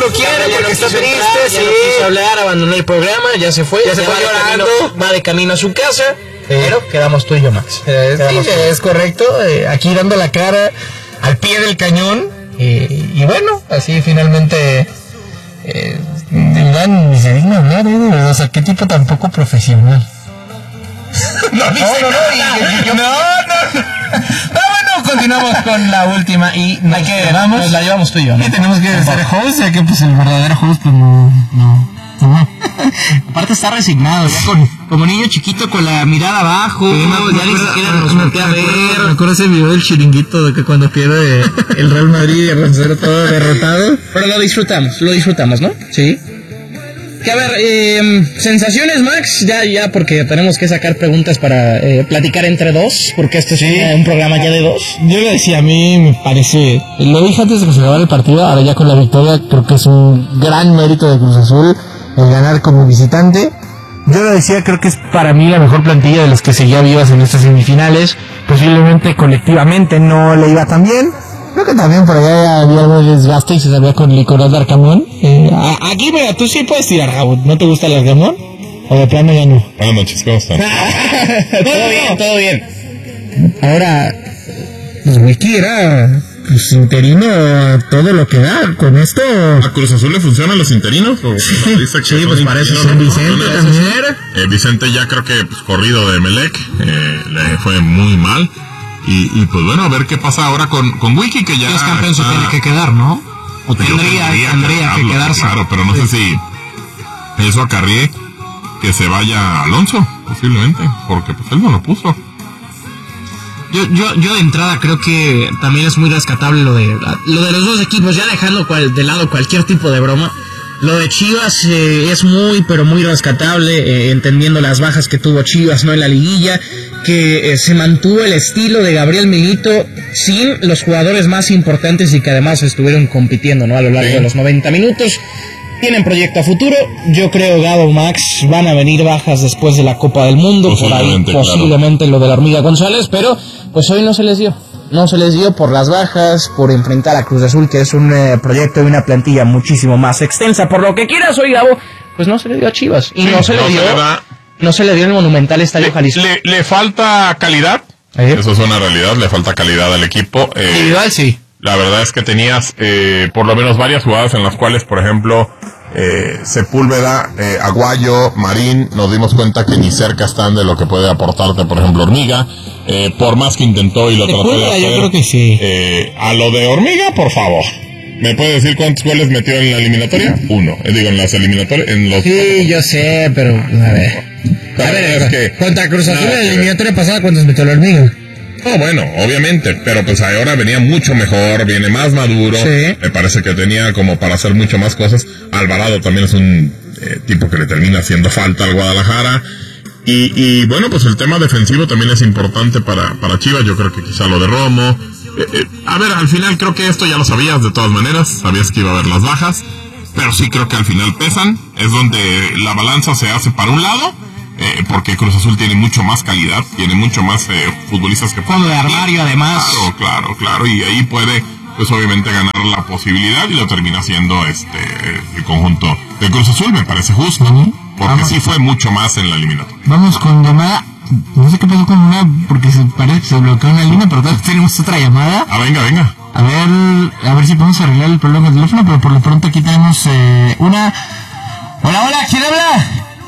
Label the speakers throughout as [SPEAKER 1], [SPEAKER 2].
[SPEAKER 1] no quiere porque está triste,
[SPEAKER 2] ya no quiso hablar, abandonó el programa, ya se fue
[SPEAKER 1] llorando.
[SPEAKER 2] Va de camino a su casa, pero quedamos tú y yo, Max.
[SPEAKER 1] Sí, es correcto, aquí dando la cara al pie del cañón, y bueno, así finalmente... ni se digna hablar, o sea, qué tipo tan poco profesional. No. Bueno, continuamos con la última y nos la llevamos tú y yo, ¿no? Y tenemos que ser host, ya que pues el verdadero host pues no. Aparte está resignado, ya como niño chiquito con la mirada abajo, ya ni siquiera nos voltea a ver. Me acuerdo ese video del chiringuito de que cuando pierde el Real Madrid y el Rancero todo derrotado. Pero lo disfrutamos, ¿no? Sí. Que a ver, sensaciones, Max, ya porque tenemos que sacar preguntas para platicar entre dos, porque este es un programa ya de dos. Yo le decía, a mí me parece, lo dije antes de que se acabara el partido, ahora ya con la victoria creo que es un gran mérito de Cruz Azul el ganar como visitante. Yo lo decía, creo que es para mí la mejor plantilla de las que seguía vivas en estas semifinales. Posiblemente colectivamente no le iba tan bien. Creo que también por allá había algo de desgaste y se salía con Nicolás Larcamón. Aquí, mira, tú sí puedes tirar, Raúl. ¿No te gusta el Larcamón? ¿O de plano ya no?
[SPEAKER 3] Buenas noches, ¿cómo están?
[SPEAKER 1] Todo bien. Ahora, pues Wiki era pues, interino todo lo que da. Con esto...
[SPEAKER 3] ¿A Cruz Azul le funcionan los interinos?
[SPEAKER 1] Sí, pues parece ser Vicente también.
[SPEAKER 3] Vicente ya creo que pues, corrido de Emelec, le fue muy mal. Y pues bueno, a ver qué pasa ahora con Wiki, que ya
[SPEAKER 1] es campeón, se tiene que quedar, ¿no? O tendría que quedarse.
[SPEAKER 3] Claro, pero no sé si eso acarríe que se vaya Alonso, posiblemente, porque pues él no lo puso.
[SPEAKER 2] Yo de entrada creo que también es muy rescatable lo de los dos equipos, ya dejando de lado cualquier tipo de broma. Lo de Chivas es muy, pero muy rescatable, entendiendo las bajas que tuvo Chivas, ¿no? En la liguilla, que se mantuvo el estilo de Gabriel Milito sin los jugadores más importantes y que además estuvieron compitiendo, ¿no? A lo largo de los 90 minutos. Tienen proyecto a futuro. Yo creo, Gabo, Max, van a venir bajas después de la Copa del Mundo, por ahí posiblemente lo de la Hormiga González, pero pues hoy no se les dio. No se les dio por las bajas, por enfrentar a Cruz Azul, que es un proyecto y una plantilla muchísimo más extensa. Por lo que quieras hoy, Gabo, pues no se le dio a Chivas. Y no se le dio en el Monumental Estadio Jalisco.
[SPEAKER 3] Le falta calidad. Eso es una realidad, le falta calidad al equipo.
[SPEAKER 1] Individual, sí.
[SPEAKER 3] La verdad es que tenías por lo menos varias jugadas en las cuales, por ejemplo, Sepúlveda, Aguayo, Marín, nos dimos cuenta que ni cerca están de lo que puede aportarte, por ejemplo, Hormiga. Por más que intentó y lo trató de hacer,
[SPEAKER 1] yo creo que sí.
[SPEAKER 3] A lo de Hormiga, por favor, ¿me puede decir cuántos goles metió en la eliminatoria? 1. En las eliminatorias,
[SPEAKER 1] Sí, yo sé, pero a ver,
[SPEAKER 3] es que
[SPEAKER 1] contra Cruz Azul en la eliminatoria pasada, ¿cuántos metió la Hormiga?
[SPEAKER 3] No, bueno, obviamente, pero pues ahora venía mucho mejor, viene más maduro, me parece que tenía como para hacer mucho más cosas. Alvarado también es un tipo que le termina haciendo falta al Guadalajara. Y bueno, pues el tema defensivo también es importante para Chivas. Yo creo que quizá lo de Romo. A ver, al final creo que esto ya lo sabías de todas maneras. Sabías que iba a haber las bajas. Pero sí creo que al final pesan. Es donde la balanza se hace para un lado. Porque Cruz Azul tiene mucho más calidad. Tiene mucho más futbolistas que...
[SPEAKER 1] Fondo de armario, además.
[SPEAKER 3] Claro. Y ahí puede, pues obviamente, ganar la posibilidad. Y lo termina haciendo el conjunto de Cruz Azul. Me parece justo. Porque sí fue mucho más en la eliminatoria.
[SPEAKER 1] Vamos con llamada. No sé qué pasó con una, porque parece que se bloqueó una línea, pero todavía tenemos otra llamada.
[SPEAKER 3] Venga.
[SPEAKER 1] A ver si podemos arreglar el problema del teléfono, pero por lo pronto aquí tenemos una... Hola, ¿quién habla?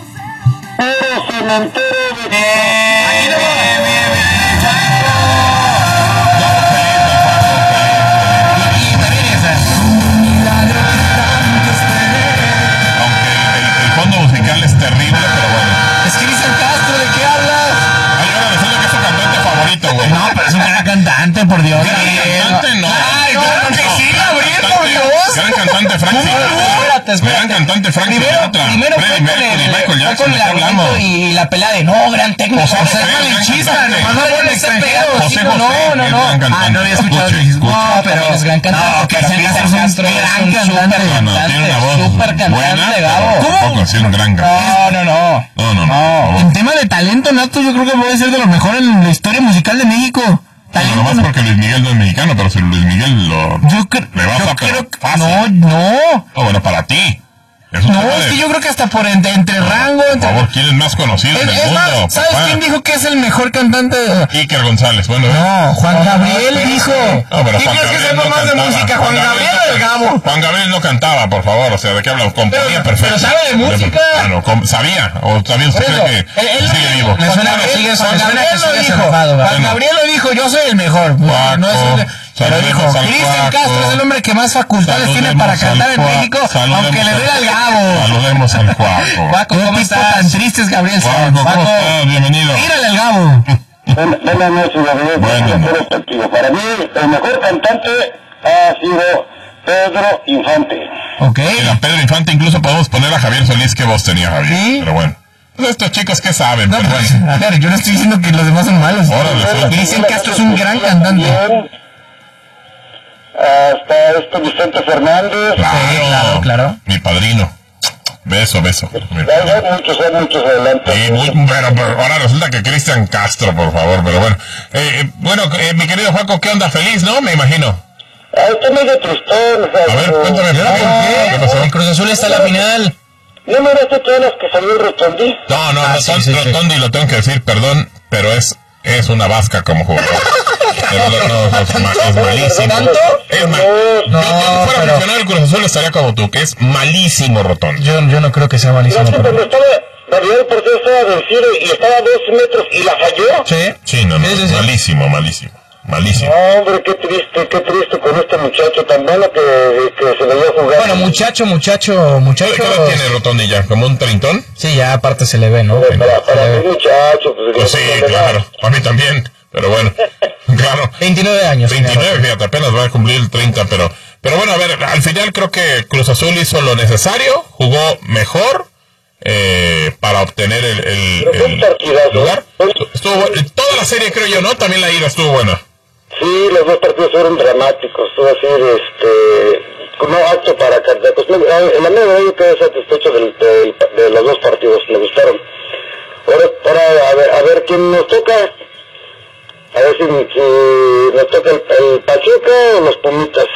[SPEAKER 3] Es terrible, pero bueno.
[SPEAKER 1] Es Cristian Castro, ¿de qué hablas?
[SPEAKER 3] Ay, ahora resulta que es tu cantante favorito, güey.
[SPEAKER 1] No, pero es un gran cantante, por Dios.
[SPEAKER 3] Gran cantante, no.
[SPEAKER 1] Ay, claro que sí, Gabriel, por Dios.
[SPEAKER 3] Gran cantante, Frank Sinatra. Gran cantante, Frank Sinatra.
[SPEAKER 1] Primero fue con el argumento y la pelea de no, gran técnico. O sea, es malinchista, nomás no pone ese pedo. No había escuchado. No, pero es gran cantante. No, Cristian Castro es un gran cantante.
[SPEAKER 3] Tiene una voz
[SPEAKER 1] súper cantante, Gabo.
[SPEAKER 3] ¿Cómo? Sí, un gran cantante.
[SPEAKER 1] No. En tema de talento nato, yo creo que puede ser de los mejores en la historia musical de México.
[SPEAKER 3] Nomás porque Luis Miguel no es mexicano, pero si Luis Miguel lo...
[SPEAKER 2] Yo creo que... No.
[SPEAKER 3] Bueno, para ti.
[SPEAKER 2] Es que yo creo que hasta por entre rango...
[SPEAKER 3] Por favor, ¿quién es más conocido en el mundo?
[SPEAKER 2] ¿Sabes quién dijo que es el mejor cantante?
[SPEAKER 3] Iker González, bueno.
[SPEAKER 2] No, Juan Gabriel dijo.
[SPEAKER 3] ¿Quién
[SPEAKER 2] crees que sepa más de música, Juan Gabriel o el Gabo?
[SPEAKER 3] Juan Gabriel no cantaba, por favor, o sea, ¿de qué hablamos? Componía perfecto.
[SPEAKER 2] Pero sabe de música.
[SPEAKER 3] ¿Sabía? ¿O también usted cree que sigue vivo?
[SPEAKER 2] Me suena que sigue enojado. Juan Gabriel lo dijo, yo soy el mejor. Pero dijo, Cristian Castro es el hombre que más facultades tiene para cantar en México, aunque le duela al Gabo.
[SPEAKER 3] Saludemos al Juaco.
[SPEAKER 2] Juaco, ¿cómo estás? Tan triste es Gabriel.
[SPEAKER 3] Juaco, ¿cómo estás? Bienvenido.
[SPEAKER 2] Mírale al Gabo.
[SPEAKER 4] Buenas noches, Gabriel. Bueno. Para mí, el mejor cantante ha sido Pedro Infante.
[SPEAKER 2] Ok.
[SPEAKER 3] Era Pedro Infante, incluso podemos poner a Javier Solís, que voz tenía Javier.
[SPEAKER 2] ¿Sí?
[SPEAKER 3] Pero bueno. Pues estos chicos, ¿qué saben?
[SPEAKER 2] No, pues, a ver, yo no estoy diciendo que los demás son malos. Cristian Castro es un gran cantante.
[SPEAKER 4] Hasta Vicente Fernández.
[SPEAKER 2] Claro.
[SPEAKER 3] Mi padrino. Beso.
[SPEAKER 4] Hay muchos adelante.
[SPEAKER 3] Pero ahora resulta que Cristian Castro, por favor, pero bueno. Mi querido Juaco, ¿qué onda? ¿Feliz, no? Me imagino.
[SPEAKER 4] Estoy medio tristón.
[SPEAKER 3] A ver, cuéntame. ¿Qué pasó?
[SPEAKER 2] El Cruz Azul está en la final.
[SPEAKER 4] ¿No miraste todas las que salió Rotondi?
[SPEAKER 3] No, Rotondi, lo tengo que decir, perdón, pero es una vasca como jugador. Es malísimo.
[SPEAKER 2] ¿Tanto?
[SPEAKER 3] Es mal. Yo si fuera aficionado del Cruz Azul estaría como tú, que es malísimo Rotondi.
[SPEAKER 2] Yo no creo que sea malísimo.
[SPEAKER 4] Cuando el portero estaba vencido y estaba a 2 metros y la falló.
[SPEAKER 3] Sí, no, malísimo. Malísimo.
[SPEAKER 4] Hombre, qué triste con este muchacho tan malo que se le dio a jugar.
[SPEAKER 2] Bueno, muchacho.
[SPEAKER 3] ¿Qué edad tiene Rotondi ya? ¿Como un treintón?
[SPEAKER 2] Sí, ya aparte se le ve, ¿no?
[SPEAKER 4] Para un muchacho.
[SPEAKER 3] Pues sí, claro. A mí también. Pero bueno, claro.
[SPEAKER 2] 29 años.
[SPEAKER 3] 29, fíjate, apenas va a cumplir el 30, pero bueno, a ver, al final creo que Cruz Azul hizo lo necesario, jugó mejor para obtener el lugar. Toda la serie, creo yo, ¿no? También la ida estuvo buena.
[SPEAKER 4] Sí, los dos partidos fueron dramáticos, estuvo así, no apto para candidatos. En la media yo quedé satisfecho de los dos partidos, me gustaron. Ahora a ver quién nos toca. A ver si nos toca el Pachuca o los Pumitas.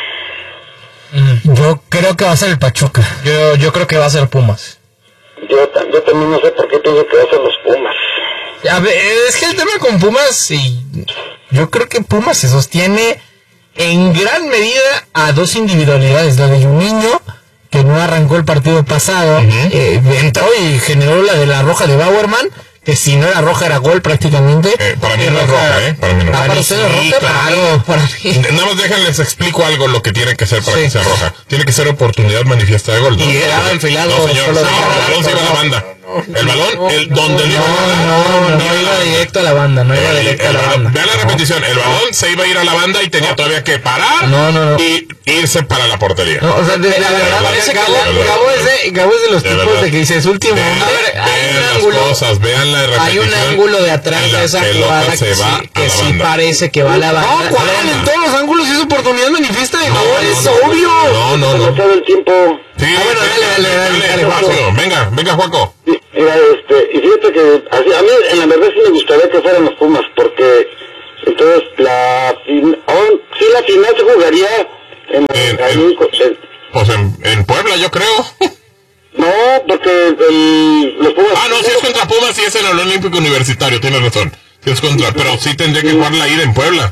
[SPEAKER 2] Yo creo que va a ser el Pachuca. Yo creo que va a ser Pumas.
[SPEAKER 4] Yo también no sé por qué pienso que va a ser los Pumas.
[SPEAKER 2] A ver, es que el tema con Pumas, yo creo que Pumas se sostiene en gran medida a dos individualidades. La de Juninho, que no arrancó el partido pasado, entró y generó la de la roja de Bauerman, que si no era roja era gol prácticamente.
[SPEAKER 3] Para mí no es roja, Para mí no es roja.
[SPEAKER 2] Para usted es roja, claro. Para mí.
[SPEAKER 3] Nada más déjenles explico algo lo que tiene que ser para que sea roja. Tiene que ser oportunidad manifiesta de gol.
[SPEAKER 2] Y era enfilado.
[SPEAKER 3] No, señor. El balón se iba a la banda. El balón, donde le iba a la banda.
[SPEAKER 2] No iba directo a la banda,
[SPEAKER 3] Vean la repetición. El balón se iba a ir a la banda y tenía todavía que parar y irse para la portería.
[SPEAKER 2] No, o sea, de la verdad parece que Gabo es de los tipos de que dices último.
[SPEAKER 3] Vean la repetición.
[SPEAKER 2] Hay un ángulo de atrás de esa jugada que sí parece que va a la banda. No, en todos los ángulos es oportunidad manifiesta de gol, es obvio.
[SPEAKER 3] No.
[SPEAKER 4] Todo el tiempo.
[SPEAKER 3] Sí, dale, Juaco. Venga, Juaco.
[SPEAKER 4] Mira, y fíjate que a mí en la verdad sí me gustaría que fueran los Pumas, porque entonces la final se jugaría
[SPEAKER 3] en Puebla, yo creo.
[SPEAKER 4] No, porque los Pumas...
[SPEAKER 3] Si es contra Pumas, sí es en el Olímpico Universitario, tienes razón. Sí es contra, pero sí tendría que jugar la ida en Puebla.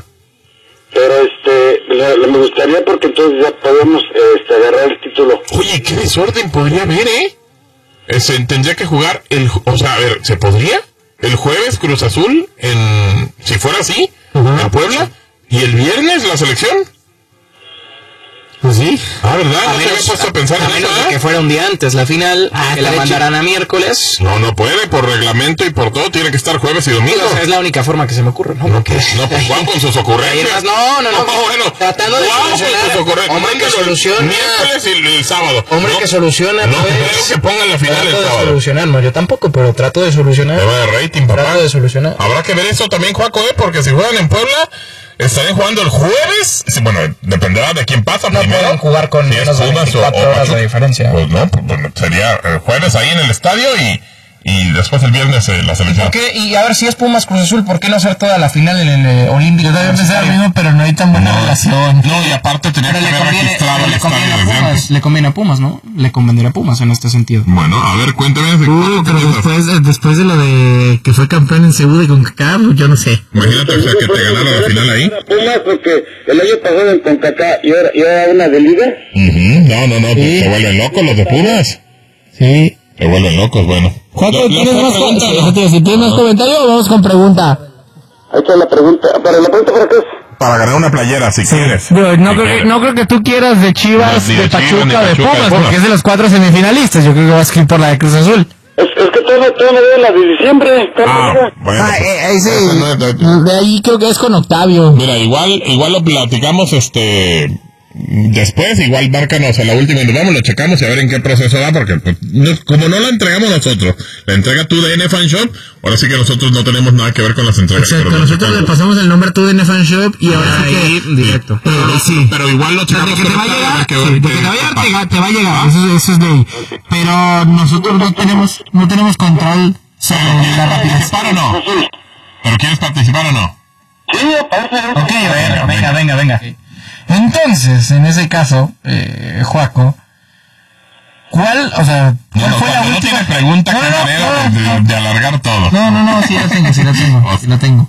[SPEAKER 4] Pero me gustaría porque entonces ya podemos agarrar el título.
[SPEAKER 3] Oye, qué desorden podría haber, tendría que jugar ¿se podría? El jueves Cruz Azul, si fuera así, en Puebla, y el viernes la selección.
[SPEAKER 2] Pues sí.
[SPEAKER 3] ¿Verdad? No se había puesto a pensar en eso,
[SPEAKER 2] que fuera un día antes la final, que la mandarán a miércoles.
[SPEAKER 3] No puede, por reglamento y por todo, tiene que estar jueves y domingo.
[SPEAKER 2] Es la única forma que se me ocurre, ¿no?
[SPEAKER 3] Pues Juan con sus ocurrencias.
[SPEAKER 2] Bueno, tratando de solucionar. Hombre que soluciona.
[SPEAKER 3] Miércoles y el sábado.
[SPEAKER 2] Hombre que soluciona.
[SPEAKER 3] No creo que pongan la final el sábado.
[SPEAKER 2] Trato de solucionar, no, yo tampoco, pero trato de solucionar.
[SPEAKER 3] Te va de rating, papá.
[SPEAKER 2] Trato de solucionar.
[SPEAKER 3] Habrá que ver eso también, Juaco, porque si juegan en Puebla... ¿Estarían jugando el jueves? Bueno, dependerá de quién pasa
[SPEAKER 2] no
[SPEAKER 3] primero.
[SPEAKER 2] Pueden jugar con menos de 24 horas de diferencia.
[SPEAKER 3] Pues no, sería el jueves ahí en el estadio y después el viernes la selección.
[SPEAKER 2] Y a ver, si es Pumas Cruz Azul, ¿por qué no hacer toda la final en el Olímpico?
[SPEAKER 1] Yo también pensé lo mismo, pero no hay tan buena relación.
[SPEAKER 3] No, y aparte tenía que haber registrado el estadio desde antes.
[SPEAKER 2] Le conviene a Pumas, ¿no? Le convendría a Pumas en este sentido.
[SPEAKER 3] Bueno, a ver, cuéntame.
[SPEAKER 1] Pero después de lo de que fue campeón en Seúl y con CONCACAF, yo no sé.
[SPEAKER 3] Imagínate que te ganaron la final ahí.
[SPEAKER 4] Pumas porque el año pasado en CONCACAF y ahora una de liga.
[SPEAKER 3] No, ¿sí? Te vuelven locos los de Pumas.
[SPEAKER 1] Sí.
[SPEAKER 3] Te vuelven locos, bueno.
[SPEAKER 1] Juaco, ¿tienes más comentarios? Si tienes más comentarios, vamos con pregunta.
[SPEAKER 4] Ahí está la pregunta. ¿Para la pregunta para qué es?
[SPEAKER 3] Para ganar una playera, si quieres.
[SPEAKER 1] No creo que tú quieras de Chivas, de Pachuca, de Pumas, porque es de los 4 semifinalistas. Yo creo que vas a ir por la de Cruz Azul.
[SPEAKER 4] Es que todo me debe la de diciembre.
[SPEAKER 3] Bueno.
[SPEAKER 1] De ahí creo que es con Octavio.
[SPEAKER 3] Mira, igual lo platicamos, después, igual márcanos a la última y nos vamos, lo checamos y a ver en qué proceso va, porque pues, como no la entregamos nosotros, la entrega TUDN Fan Shop, ahora sí que nosotros no tenemos nada que ver con las entregas.
[SPEAKER 1] Exacto, pero nosotros le pasamos el nombre a TUDN Fan Shop y ahora sí que
[SPEAKER 2] directo.
[SPEAKER 3] Pero igual lo checamos.
[SPEAKER 1] De que te va a llegar, te va a llegar, eso es ley. Pero nosotros no tenemos control sobre la rapidez.
[SPEAKER 3] ¿Participar o no? ¿Pero quieres participar o no?
[SPEAKER 4] Sí, parece.
[SPEAKER 2] Ok, venga. Entonces, en ese caso, Juaco, ¿cuál fue la última?
[SPEAKER 3] No tiene pregunta que manera de alargar todo.
[SPEAKER 1] No, sí la tengo.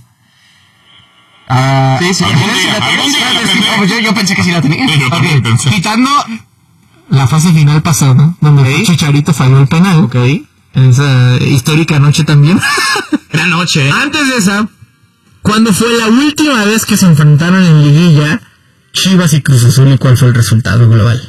[SPEAKER 2] Algún día.
[SPEAKER 1] Yo pensé que sí la tenía.
[SPEAKER 3] Yo también pensé.
[SPEAKER 1] Quitando la fase final pasada, donde Chicharito falló el penal.
[SPEAKER 2] Ok.
[SPEAKER 1] En esa histórica noche también.
[SPEAKER 2] Gran noche.
[SPEAKER 1] Antes de esa, ¿cuándo fue la última vez que se enfrentaron en liguilla Chivas y Cruz Azul y cuál fue el resultado global?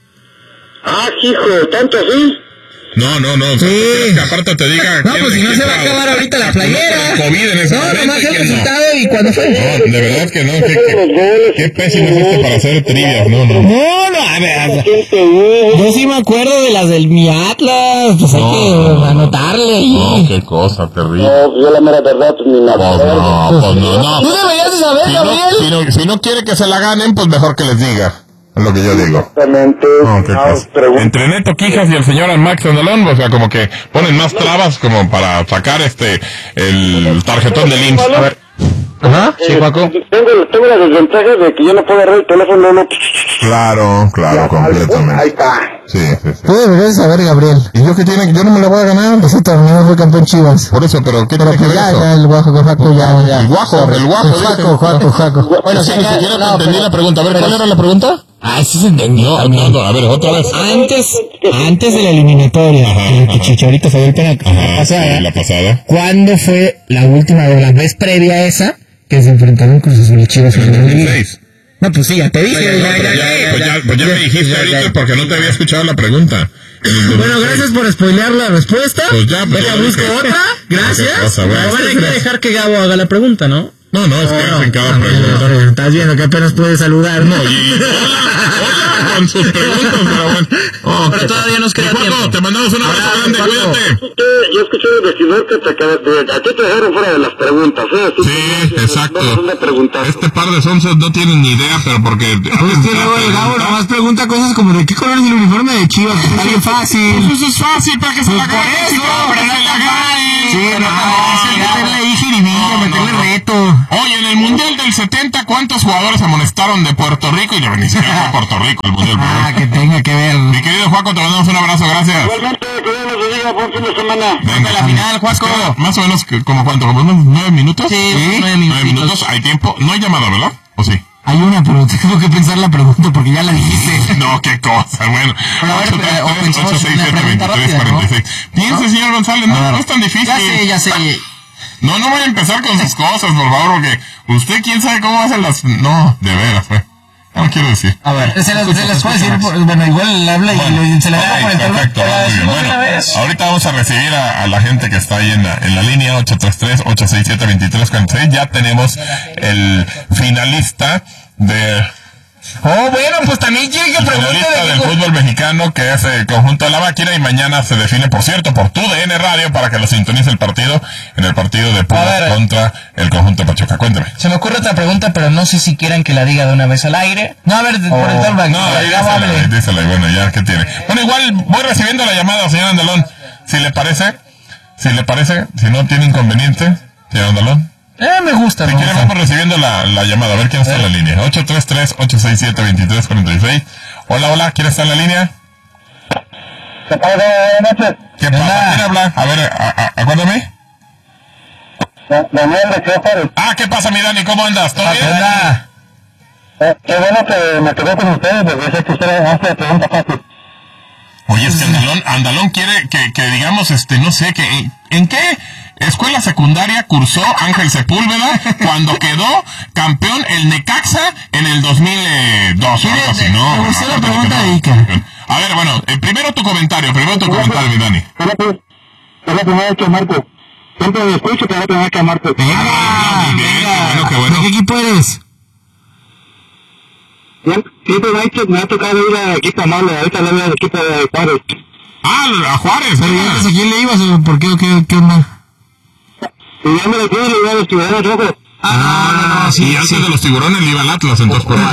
[SPEAKER 4] Hijo, ¿tanto así?
[SPEAKER 3] No.
[SPEAKER 1] Sí.
[SPEAKER 3] Que aparte te diga.
[SPEAKER 1] No, pues si no se va a acabar ahorita la playera.
[SPEAKER 3] COVID en ese momento.
[SPEAKER 1] Nomás el resultado y cuándo fue.
[SPEAKER 3] No, de verdad que no. Qué pésimo es para hacer trivias. No,
[SPEAKER 1] a ver. Yo sí me acuerdo de las del mi Atlas. Pues hay que anotarle ahí.
[SPEAKER 3] No, qué cosa terrible.
[SPEAKER 4] No, yo la mera verdad, pues ni nada.
[SPEAKER 3] Pues no.
[SPEAKER 1] Tú deberías de saber, Gabriel.
[SPEAKER 3] Si no quiere que se la ganen, pues mejor que les diga. Es lo que yo digo.
[SPEAKER 4] Exactamente.
[SPEAKER 3] Entre Neto Quijas y el señor Max Andalón, o sea, como que ponen más trabas como para sacar el tarjetón del IMSS. A ver.
[SPEAKER 1] Ajá, sí, Paco.
[SPEAKER 4] Tengo la desventaja de que yo no puedo agarrar el teléfono.
[SPEAKER 3] Claro, completamente.
[SPEAKER 4] Ahí está.
[SPEAKER 3] Sí.
[SPEAKER 1] Tú deberías saber, Gabriel.
[SPEAKER 3] ¿Y yo qué tiene? Yo no me la voy a ganar.
[SPEAKER 1] Ese torneo fue campeón Chivas.
[SPEAKER 3] Por eso, pero ¿qué tiene que ver eso?
[SPEAKER 1] Ya, el Juaco, ya.
[SPEAKER 3] El Juaco.
[SPEAKER 1] Bueno,
[SPEAKER 3] sí, ni siquiera entendí la pregunta. A ver, ¿cuál era la pregunta?
[SPEAKER 1] Sí se entendió.
[SPEAKER 3] No, a ver, otra vez.
[SPEAKER 1] Antes de la eliminatoria, que Chicharito falló el penal
[SPEAKER 3] la pasada.
[SPEAKER 1] ¿Cuándo fue la última vez, la vez previa a esa, que se enfrentaron con sus Chivas? No, pues sí, ya te dije.
[SPEAKER 3] Pues ya me dijiste ahorita porque no te había escuchado la pregunta.
[SPEAKER 1] Bueno, gracias por spoilear la respuesta.
[SPEAKER 3] Pues ya,
[SPEAKER 1] busco otra. Gracias.
[SPEAKER 2] Ahora hay que dejar que Gabo haga la pregunta, ¿no?
[SPEAKER 3] No, es que hacen cada pregunta.
[SPEAKER 1] Estás viendo que apenas puedes saludar.
[SPEAKER 3] No, hola con sus preguntas, pero bueno.
[SPEAKER 2] Pero todavía nos queda tiempo.
[SPEAKER 3] Te mandamos un abrazo grande, cuídate.
[SPEAKER 4] Yo escuché de vestidor que a ti te dejaron fuera de las preguntas,
[SPEAKER 3] Sí, exacto. Este par de sonsos no tienen ni idea, pero porque...
[SPEAKER 1] Pues que luego el Gabo nomás pregunta cosas como ¿de qué color es el uniforme de Chivas? Está bien fácil.
[SPEAKER 3] Eso es fácil para que se la gane.
[SPEAKER 1] Pero no la gane. Sí, meterle ahí jiribilla, meterle reto.
[SPEAKER 3] Oye, en el Mundial del 70, ¿cuántos jugadores amonestaron de Puerto Rico? Y ni siquiera fue Puerto Rico el Mundial.
[SPEAKER 1] Que tenga que ver.
[SPEAKER 3] Mi querido Juaco, te mandamos un abrazo, gracias.
[SPEAKER 4] Igualmente, que Dios nos bendiga, buen fin de semana.
[SPEAKER 3] Venga,
[SPEAKER 2] la final, Juaco.
[SPEAKER 3] Más o menos, ¿como cuánto? ¿Como unos 9 minutos?
[SPEAKER 2] Sí, 9 minutos.
[SPEAKER 3] ¿Hay tiempo? No hay llamada, ¿verdad? ¿O sí?
[SPEAKER 1] Hay una, pero tengo que pensar la pregunta porque ya la dijiste.
[SPEAKER 3] No, qué cosa, bueno.
[SPEAKER 2] Pero a ver,
[SPEAKER 3] 867-2346. Piense, señor González, no es tan difícil.
[SPEAKER 2] Ya sé.
[SPEAKER 3] No voy a empezar con sus cosas, por favor, porque usted quién sabe cómo hacen las... No, de veras, no quiero decir.
[SPEAKER 2] A ver, se las puedo decir, bueno, igual habla y se la da por el
[SPEAKER 3] perfecto, bueno, ahorita vamos a recibir a la gente que está ahí en la línea 833-867-2346. Ya tenemos el finalista de...
[SPEAKER 2] bueno, pues también quiere que pregunte
[SPEAKER 3] del fútbol mexicano, que es el conjunto de la máquina, y mañana se define, por cierto, por TUDN Radio, para que lo sintonice el partido, en el partido de Pumas contra el conjunto de Pachuca. Cuéntame.
[SPEAKER 2] Se me ocurre otra pregunta, pero no sé si quieran que la diga de una vez al aire. No, a ver, por el talkback.
[SPEAKER 3] No, dísela, y bueno, ya, ¿qué tiene? Bueno, igual voy recibiendo la llamada, señor Andalón, si le parece. Si le parece, si no tiene inconveniente, señor Andalón.
[SPEAKER 1] Me gusta.
[SPEAKER 3] Si quiere, vamos recibiendo la llamada. A ver quién está en la línea. 833-867-2346. Hola, ¿quién está en la línea?
[SPEAKER 4] ¿Qué pasa?
[SPEAKER 3] ¿Quién habla? A ver, acuérdame.
[SPEAKER 4] Daniel de Ciudad Juárez.
[SPEAKER 3] ¿Qué pasa, mi Dani? ¿Cómo andas? ¿Todo bien?
[SPEAKER 4] Qué bueno que me quedé con ustedes, porque sé que ustedes hacen preguntas fáciles.
[SPEAKER 3] Oye, es que Andalón quiere que digamos, no sé, ¿en qué escuela secundaria cursó Ángel Sepúlveda cuando quedó campeón el Necaxa en el 2002?
[SPEAKER 1] Me gustó la pregunta de Ica.
[SPEAKER 3] A ver, bueno, primero tu comentario, mi Dani.
[SPEAKER 4] Es la primera vez que Marco. Siempre me escucho, pero es la primera vez que Marco.
[SPEAKER 3] Venga.
[SPEAKER 1] Qué bueno. ¿De qué equipo eres?
[SPEAKER 4] Siempre me ha tocado ir al equipo amable, ahorita le voy al equipo de Juárez.
[SPEAKER 3] A Juárez,
[SPEAKER 1] ¿Pero antes a quién le ibas o por qué o qué onda?
[SPEAKER 4] Y ya me lo quiero ir a los Tiburones Rojos.
[SPEAKER 3] Sí, antes de los Tiburones le iba al Atlas, entonces por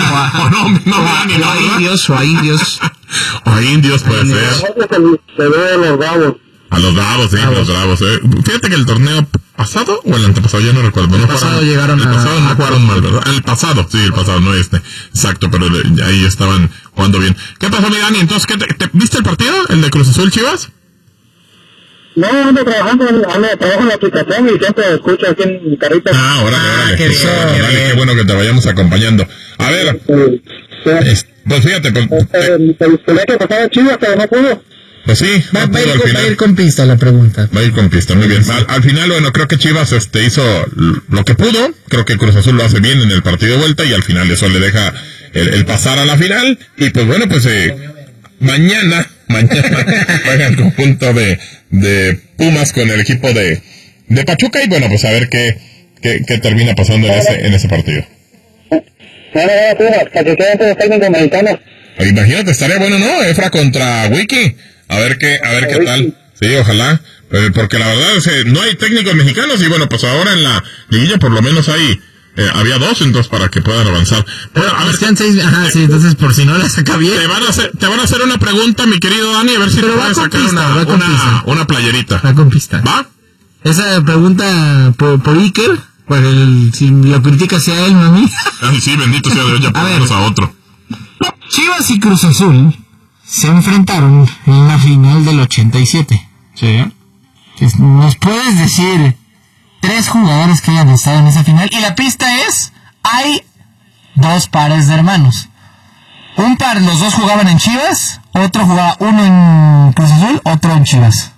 [SPEAKER 3] ahí indios puede ser.
[SPEAKER 4] Se ve a los Bravos.
[SPEAKER 3] A los Bravos, sí, los Bravos. Fíjate que el torneo pasado o el antepasado, ya no recuerdo.
[SPEAKER 1] El pasado llegaron
[SPEAKER 3] a jugaron mal, ¿verdad? El pasado, no exacto, pero ahí estaban jugando bien. ¿Qué pasó, mi Dani? Entonces, ¿viste el partido? ¿El de Cruz Azul Chivas?
[SPEAKER 4] No, trabajo en la aplicación y siempre escucho aquí en mi carrito.
[SPEAKER 3] Órale, qué bueno que te vayamos acompañando. A ver, pues fíjate,
[SPEAKER 4] pues que pasaba Chivas, pero no pudo.
[SPEAKER 3] Pues sí,
[SPEAKER 1] va a ir con pista la pregunta.
[SPEAKER 3] Va a ir con pista, muy bien. Al final, bueno, creo que Chivas hizo lo que pudo. Creo que Cruz Azul lo hace bien en el partido de vuelta y al final eso le deja el pasar a la final. Y pues bueno, pues mañana juega el conjunto de Pumas con el equipo de Pachuca y bueno, pues a ver qué termina pasando en ese partido.
[SPEAKER 4] Pumas, Pachuca es técnico mexicano.
[SPEAKER 3] Imagínate, estaría bueno, ¿no? Efra contra Wiki. A ver qué tal. Sí, ojalá. Porque la verdad es que no hay técnicos mexicanos y bueno, pues ahora en la liguilla por lo menos había 2, entonces para que puedan avanzar.
[SPEAKER 1] Pero a ver, están 6, entonces por si no la saca bien.
[SPEAKER 3] Te van a hacer una pregunta, mi querido Dani, a ver si te puedes sacar una playerita.
[SPEAKER 1] Va con pista.
[SPEAKER 3] ¿Va?
[SPEAKER 1] Esa pregunta por Iker, si lo critica sea él, no a mí.
[SPEAKER 3] Ay, sí, bendito sea Dios, ya ponemos a otro.
[SPEAKER 1] Chivas y Cruz Azul se enfrentaron en la final del 87.
[SPEAKER 3] Sí.
[SPEAKER 1] ¿Nos puedes decir 3 jugadores que hayan estado en esa final? Y la pista es, hay 2 pares de hermanos. Un par, los 2 jugaban en Chivas, otro jugaba uno en Cruz Azul, otro en Chivas.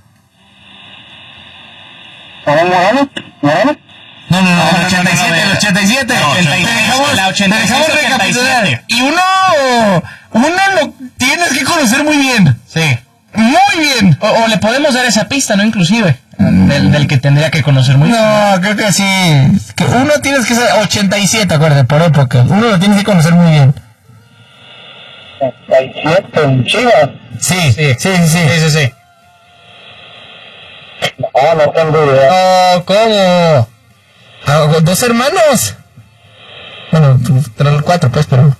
[SPEAKER 4] ¿Morano?
[SPEAKER 1] No, el 87. Te dejamos recapitular. Y uno lo tienes que conocer muy bien.
[SPEAKER 2] Sí.
[SPEAKER 1] Muy bien.
[SPEAKER 2] O le podemos dar esa pista, ¿no? Inclusive. Del que tendría que conocer muy bien.
[SPEAKER 1] No, creo que sí. Que uno tienes que ser 87, acuérdate, por época. Uno lo tienes que conocer muy bien.
[SPEAKER 4] 87 en Chivas.
[SPEAKER 1] Sí.
[SPEAKER 4] No tengo idea.
[SPEAKER 1] No, ¿cómo? 2 hermanos. Bueno, 4 pues, pero...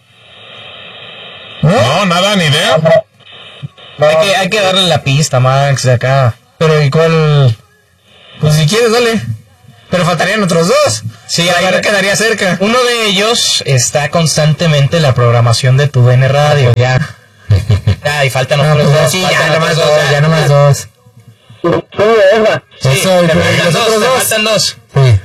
[SPEAKER 3] No, nada, ni idea.
[SPEAKER 2] Hay que darle la pista, Max, de acá.
[SPEAKER 1] Pero ¿y cuál? Pues si quieres, dale. Pero faltarían otros 2.
[SPEAKER 2] Sí,
[SPEAKER 1] ahí no quedaría cerca.
[SPEAKER 2] Uno de ellos está constantemente en la programación de tu DN Radio, ya. Y faltan otros 2.
[SPEAKER 1] Sí, ya nomás 2.
[SPEAKER 2] Sí, faltan 2.
[SPEAKER 1] Sí.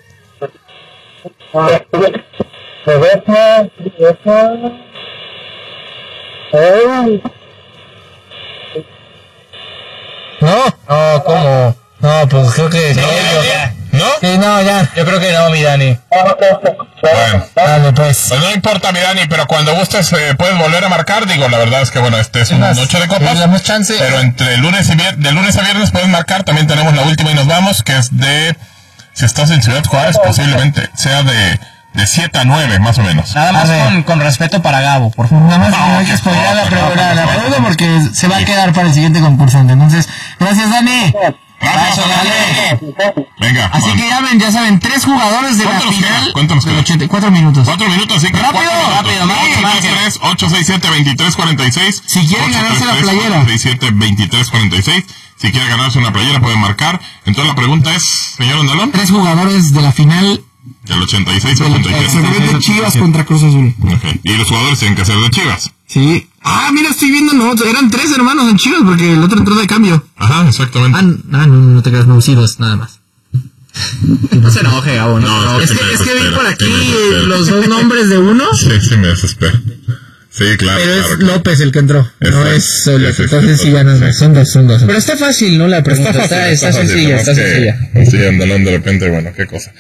[SPEAKER 1] ¿No?
[SPEAKER 2] No, ¿cómo?
[SPEAKER 1] No, pues creo que...
[SPEAKER 3] ¿No?
[SPEAKER 1] Sí, no, ya.
[SPEAKER 2] Yo creo que no, mi Dani.
[SPEAKER 3] Bueno.
[SPEAKER 1] Dale, pues.
[SPEAKER 3] Pues no importa, mi Dani, pero cuando gustes puedes volver a marcar. Digo, la verdad es que, bueno, es una noche de copas.
[SPEAKER 1] Damos chance.
[SPEAKER 3] Pero entre de lunes a viernes puedes marcar. También tenemos la última y nos vamos, que es si estás en Ciudad Juárez, posiblemente sea de 7 a 9, más o menos.
[SPEAKER 2] Nada más con respeto para Gabo, por favor.
[SPEAKER 1] Nada más no hay que spoilear la pregunta porque se va a quedar para el siguiente concursante. Entonces, gracias, Dani.
[SPEAKER 3] Gracias,
[SPEAKER 1] Dale.
[SPEAKER 3] Venga.
[SPEAKER 1] Así que ya saben, 3 jugadores de la final.
[SPEAKER 3] ¿Cuánto nos queda?
[SPEAKER 1] 84 minutos.
[SPEAKER 3] 4 minutos, sí.
[SPEAKER 1] Rápido.
[SPEAKER 3] 833-867-2346.
[SPEAKER 1] Si quieren ganarse la playera.
[SPEAKER 3] 833-867-2346. Si quieren ganarse una playera pueden marcar. Entonces la pregunta es, señor Ondalón.
[SPEAKER 1] 3 jugadores de la final
[SPEAKER 3] del 86-87.
[SPEAKER 1] de Chivas contra Cruz Azul.
[SPEAKER 3] Okay. Y los jugadores tienen que ser de Chivas.
[SPEAKER 1] Sí. Mira, estoy viendo, no, eran 3 hermanos en Chivas porque el otro entró de cambio.
[SPEAKER 3] Ajá, exactamente.
[SPEAKER 1] No te creas, no, sí, 2, nada más.
[SPEAKER 2] No se enoje, Gabo. No, es que vi por aquí los 2 nombres de uno.
[SPEAKER 3] Sí, me desespero. Sí, claro.
[SPEAKER 1] Pero
[SPEAKER 3] claro,
[SPEAKER 1] es López el que entró, no es solo. Entonces sí ganan, son dos.
[SPEAKER 2] Pero está fácil, ¿no? La pregunta está sencilla.
[SPEAKER 3] Sí, Andalón de repente, bueno, qué cosa.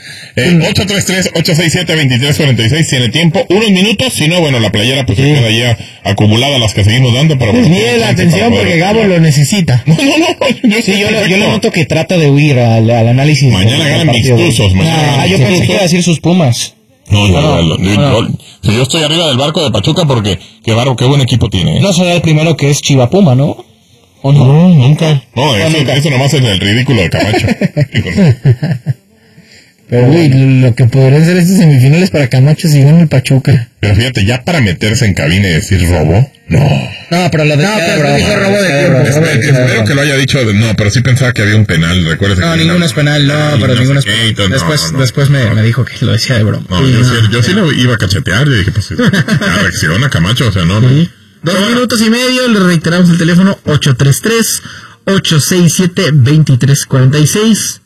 [SPEAKER 3] 833-867-2346, tiene tiempo, unos minutos, si no, bueno, la playera pues se queda ya acumulada, las que seguimos dando, pero...
[SPEAKER 2] Pues bien la atención porque Gabo lo necesita.
[SPEAKER 3] No,
[SPEAKER 2] yo lo noto que trata de huir al análisis.
[SPEAKER 3] Mañana ganan mis Tuzos,
[SPEAKER 2] yo pensé que iba a decir sus Pumas.
[SPEAKER 3] No. Si yo estoy arriba del barco de Pachuca porque qué buen equipo tiene.
[SPEAKER 2] No será el primero que es Chiva Puma, ¿no?
[SPEAKER 3] ¿O no? No, nunca. No, eso nomás es el ridículo de Camacho.
[SPEAKER 2] Pero lo que podrían ser estas semifinales para Camacho si gana el Pachuca.
[SPEAKER 3] Pero fíjate, ya para meterse en cabina y decir robo, no,
[SPEAKER 2] pero lo de
[SPEAKER 1] dijo robo de tiempo.
[SPEAKER 3] Espero que lo haya dicho, pero sí pensaba que había un penal, recuerda.
[SPEAKER 2] No, ninguno es penal, pero ninguno es penal. Después me dijo que lo decía de broma.
[SPEAKER 3] No, yo sí lo iba a cachetear y dije, pues, reacciona Camacho, o sea, no.
[SPEAKER 2] 2 minutos y medio, le reiteramos el teléfono 833-867-2346.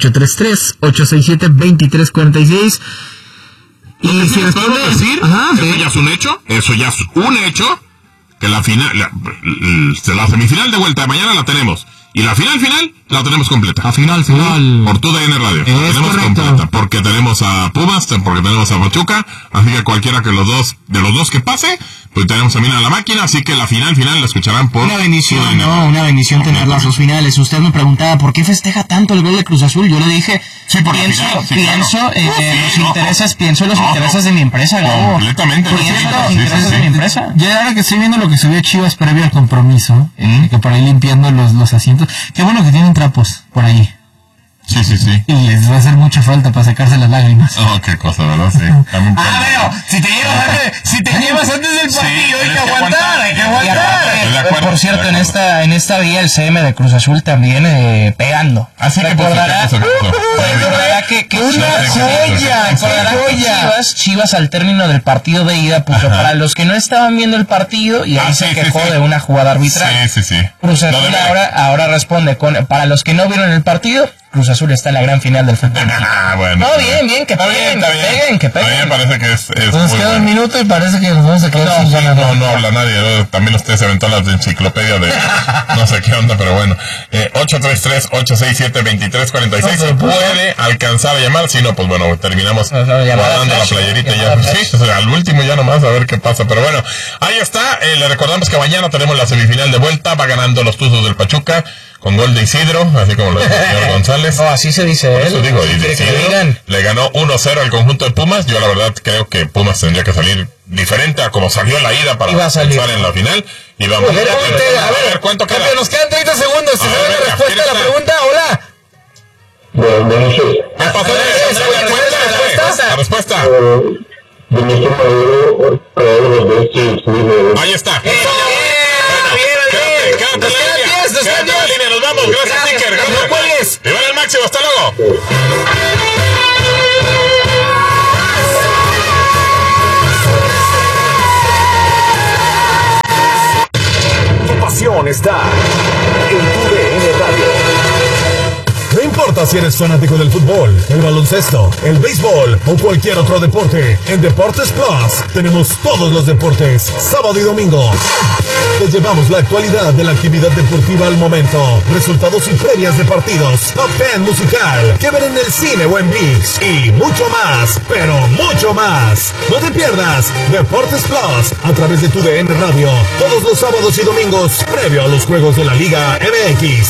[SPEAKER 2] 833-867-2346.
[SPEAKER 3] Y si les puedo decir, eso ya es un hecho, que la final, la semifinal de vuelta de mañana la tenemos. Y la final la tenemos completa.
[SPEAKER 1] La final.
[SPEAKER 3] Por TUDN Radio. La tenemos completa. Porque tenemos a Pumas, porque tenemos a Pachuca. Así que cualquiera que de los dos que pase, pues tenemos también a la máquina. Así que la final la escucharán por
[SPEAKER 1] una bendición tener las 2 finales. Usted me preguntaba, ¿por qué festeja tanto el gol de Cruz Azul? Yo le dije, pienso en los intereses de mi empresa, Gabo.
[SPEAKER 3] Completamente.
[SPEAKER 1] De mi empresa. Yo ahora que estoy viendo lo que subió Chivas previo al compromiso, que por ahí limpiando los asientos. Qué bueno que tienen trapos por ahí.
[SPEAKER 3] Sí.
[SPEAKER 1] Y les va a hacer mucha falta para sacarse las lágrimas.
[SPEAKER 3] Qué cosa, ¿verdad? Sí.
[SPEAKER 1] Pero si te llevas antes del partido, hay que aguantar. Por cierto, en esta vía el CM de Cruz Azul también pegando.
[SPEAKER 3] Así que
[SPEAKER 1] recordará que Chivas al término del partido de ida puso para los que no estaban viendo el partido y ahí se quejó de una jugada arbitral.
[SPEAKER 3] Sí.
[SPEAKER 1] Cruz Azul ahora responde para los que no vieron el partido, Cruz Azul está en la gran final del fútbol.
[SPEAKER 3] Bueno.
[SPEAKER 1] No, bien, que peguen.
[SPEAKER 3] A mí me parece que es
[SPEAKER 1] nos queda un minuto y parece que nos vamos a quedar sin ganar.
[SPEAKER 3] No habla nadie. También usted se aventó las de enciclopedia de no sé qué onda, pero bueno. 833-867-2346. Se puede alcanzar a llamar. Si no, pues bueno, terminamos guardando la playerita ya. Sí, al último ya nomás a ver qué pasa. Pero bueno, ahí está. Le recordamos que mañana tenemos la semifinal de vuelta. Va ganando los Tuzos del Pachuca con gol de Isidro, así como lo dice el señor González.
[SPEAKER 2] Así se dice él.
[SPEAKER 3] Eso digo, y de Isidro le ganó 1-0 al conjunto de Pumas. Yo la verdad creo que Pumas tendría que salir diferente a como salió la ida para pensar en la final. Y vamos a ver cuánto queda.
[SPEAKER 2] Nos quedan 30 segundos. ¿Se sabe la respuesta a la pregunta? Hola.
[SPEAKER 3] ¿Qué pasó? La respuesta. Ahí está. Quédate en la línea, nos vamos. Gracias, Iker.
[SPEAKER 2] No cuelgues.
[SPEAKER 3] ¡Viva el máximo! ¡Hasta luego!
[SPEAKER 5] Tu pasión está en TUDN Radio. No importa si eres fanático del fútbol, el baloncesto, el béisbol o cualquier otro deporte, en Deportes Plus tenemos todos los deportes, sábado y domingo. Te llevamos la actualidad de la actividad deportiva al momento, resultados y previas de partidos, top 10 musical, que ver en el cine o en ViX y mucho más, pero mucho más. No te pierdas Deportes Plus a través de TUDN Radio, todos los sábados y domingos, previo a los juegos de la Liga MX.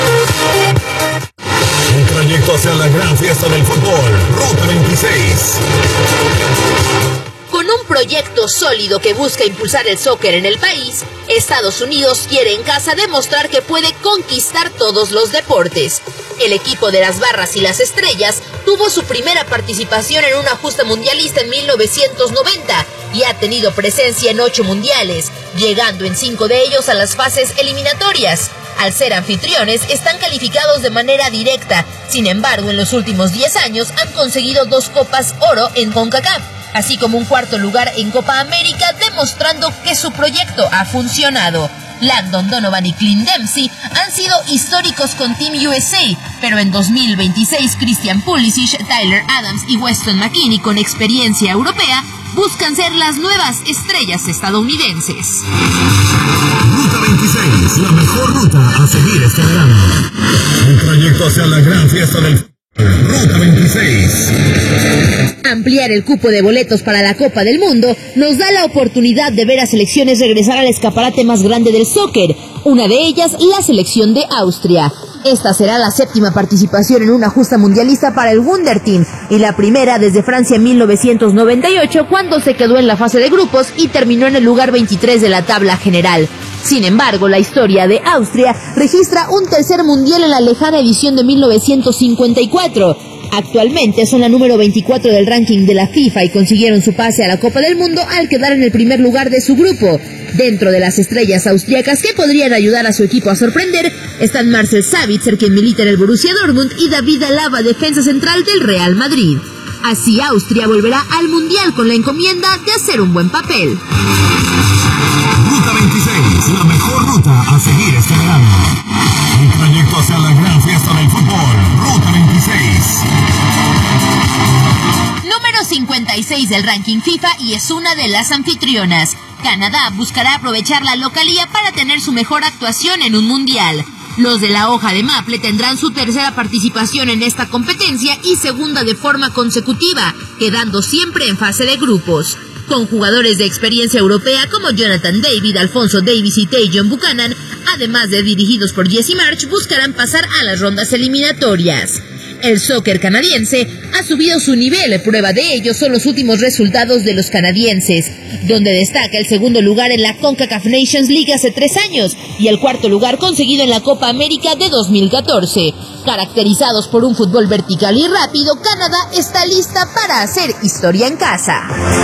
[SPEAKER 5] Un trayecto hacia la gran fiesta del fútbol, Ruta 26.
[SPEAKER 6] Con un proyecto sólido que busca impulsar el soccer en el país, Estados Unidos quiere en casa demostrar que puede conquistar todos los deportes. El equipo de las Barras y las Estrellas tuvo su primera participación en una justa mundialista en 1990 y ha tenido presencia en 8 mundiales, llegando en 5 de ellos a las fases eliminatorias. Al ser anfitriones, están calificados de manera directa. Sin embargo, en los últimos 10 años han conseguido 2 Copas Oro en CONCACAF, así como un cuarto lugar en Copa América, demostrando que su proyecto ha funcionado. Landon Donovan y Clint Dempsey han sido históricos con Team USA, pero en 2026 Christian Pulisic, Tyler Adams y Weston McKennie, con experiencia europea, buscan ser las nuevas estrellas estadounidenses.
[SPEAKER 5] Ruta 26, la mejor ruta a seguir este verano. Un trayecto hacia la gran fiesta del Ruta 26.
[SPEAKER 6] Ampliar el cupo de boletos para la Copa del Mundo nos da la oportunidad de ver a selecciones regresar al escaparate más grande del soccer, una de ellas la selección de Austria. Esta será la 7ª participación en una justa mundialista para el Wunderteam y la primera desde Francia en 1998, cuando se quedó en la fase de grupos y terminó en el lugar 23 de la tabla general. Sin embargo, la historia de Austria registra un tercer mundial en la lejana edición de 1954. Actualmente son la número 24 del ranking de la FIFA y consiguieron su pase a la Copa del Mundo al quedar en el primer lugar de su grupo. Dentro de las estrellas austriacas que podrían ayudar a su equipo a sorprender están Marcel Sabitzer, quien milita en el Borussia Dortmund, y David Alaba, defensa central del Real Madrid. Así Austria volverá al Mundial con la encomienda de hacer un buen papel.
[SPEAKER 5] Ruta 26, la mejor ruta a seguir este verano. Un trayecto hacia la gran fiesta del fútbol. Ruta 26.
[SPEAKER 6] Número 56 del ranking FIFA y es una de las anfitrionas. Canadá buscará aprovechar la localía para tener su mejor actuación en un mundial. Los de la hoja de Maple tendrán su tercera participación en esta competencia y segunda de forma consecutiva, quedando siempre en fase de grupos. Con jugadores de experiencia europea como Jonathan David, Alfonso Davies y Tajon Buchanan, además de dirigidos por Jesse Marsch, buscarán pasar a las rondas eliminatorias. El soccer canadiense ha subido su nivel, prueba de ello son los últimos resultados de los canadienses, donde destaca el segundo lugar en la CONCACAF Nations League hace 3 años y el cuarto lugar conseguido en la Copa América de 2014. Caracterizados por un fútbol vertical y rápido, Canadá está lista para hacer historia en casa.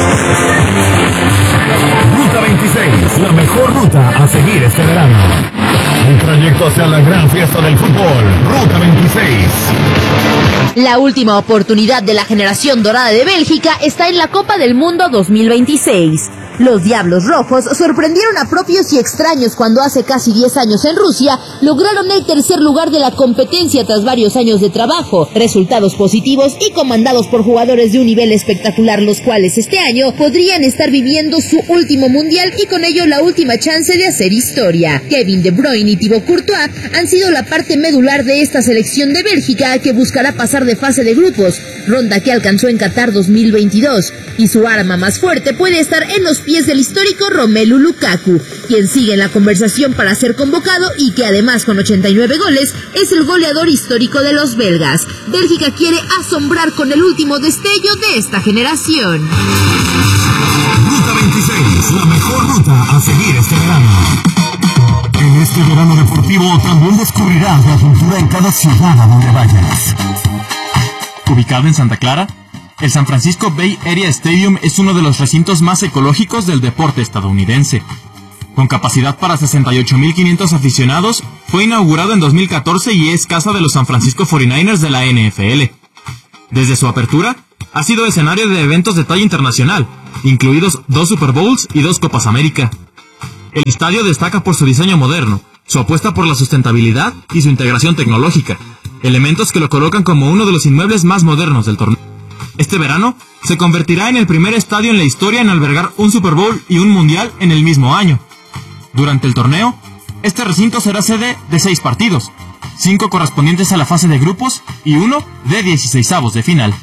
[SPEAKER 5] Ruta 26, la mejor ruta a seguir este verano. Un trayecto hacia la gran fiesta del fútbol. Ruta 26.
[SPEAKER 6] La última oportunidad de la generación dorada de Bélgica está en la Copa del Mundo 2026. Los Diablos Rojos sorprendieron a propios y extraños cuando hace casi 10 años en Rusia lograron el tercer lugar de la competencia tras varios años de trabajo, resultados positivos y comandados por jugadores de un nivel espectacular, los cuales este año podrían estar viviendo su último mundial y con ello la última chance de hacer historia. Kevin De Bruyne y Thibaut Courtois han sido la parte medular de esta selección de Bélgica que buscará pasar de fase de grupos, ronda que alcanzó en Qatar 2022, y su arma más fuerte puede estar en los pies del histórico Romelu Lukaku, quien sigue en la conversación para ser convocado y que además con 89 goles es el goleador histórico de los belgas. Bélgica quiere asombrar con el último destello de esta generación.
[SPEAKER 5] Ruta 26, la mejor ruta a seguir este verano. En este verano deportivo también descubrirás la cultura en cada ciudad a donde vayas.
[SPEAKER 7] Ubicado en Santa Clara, el San Francisco Bay Area Stadium es uno de los recintos más ecológicos del deporte estadounidense. Con capacidad para 68.500 aficionados, fue inaugurado en 2014 y es casa de los San Francisco 49ers de la NFL. Desde su apertura, ha sido escenario de eventos de talla internacional, incluidos 2 Super Bowls y 2 Copas América. El estadio destaca por su diseño moderno, su apuesta por la sustentabilidad y su integración tecnológica, elementos que lo colocan como uno de los inmuebles más modernos del torneo. Este verano se convertirá en el primer estadio en la historia en albergar un Super Bowl y un Mundial en el mismo año. Durante el torneo, este recinto será sede de 6 partidos, 5 correspondientes a la fase de grupos y 1 de 16avos de final.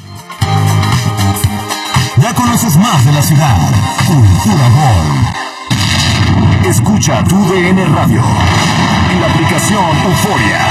[SPEAKER 5] Ya conoces más de la ciudad. Cultura Gol. Escucha tu DN Radio en la aplicación Euforia.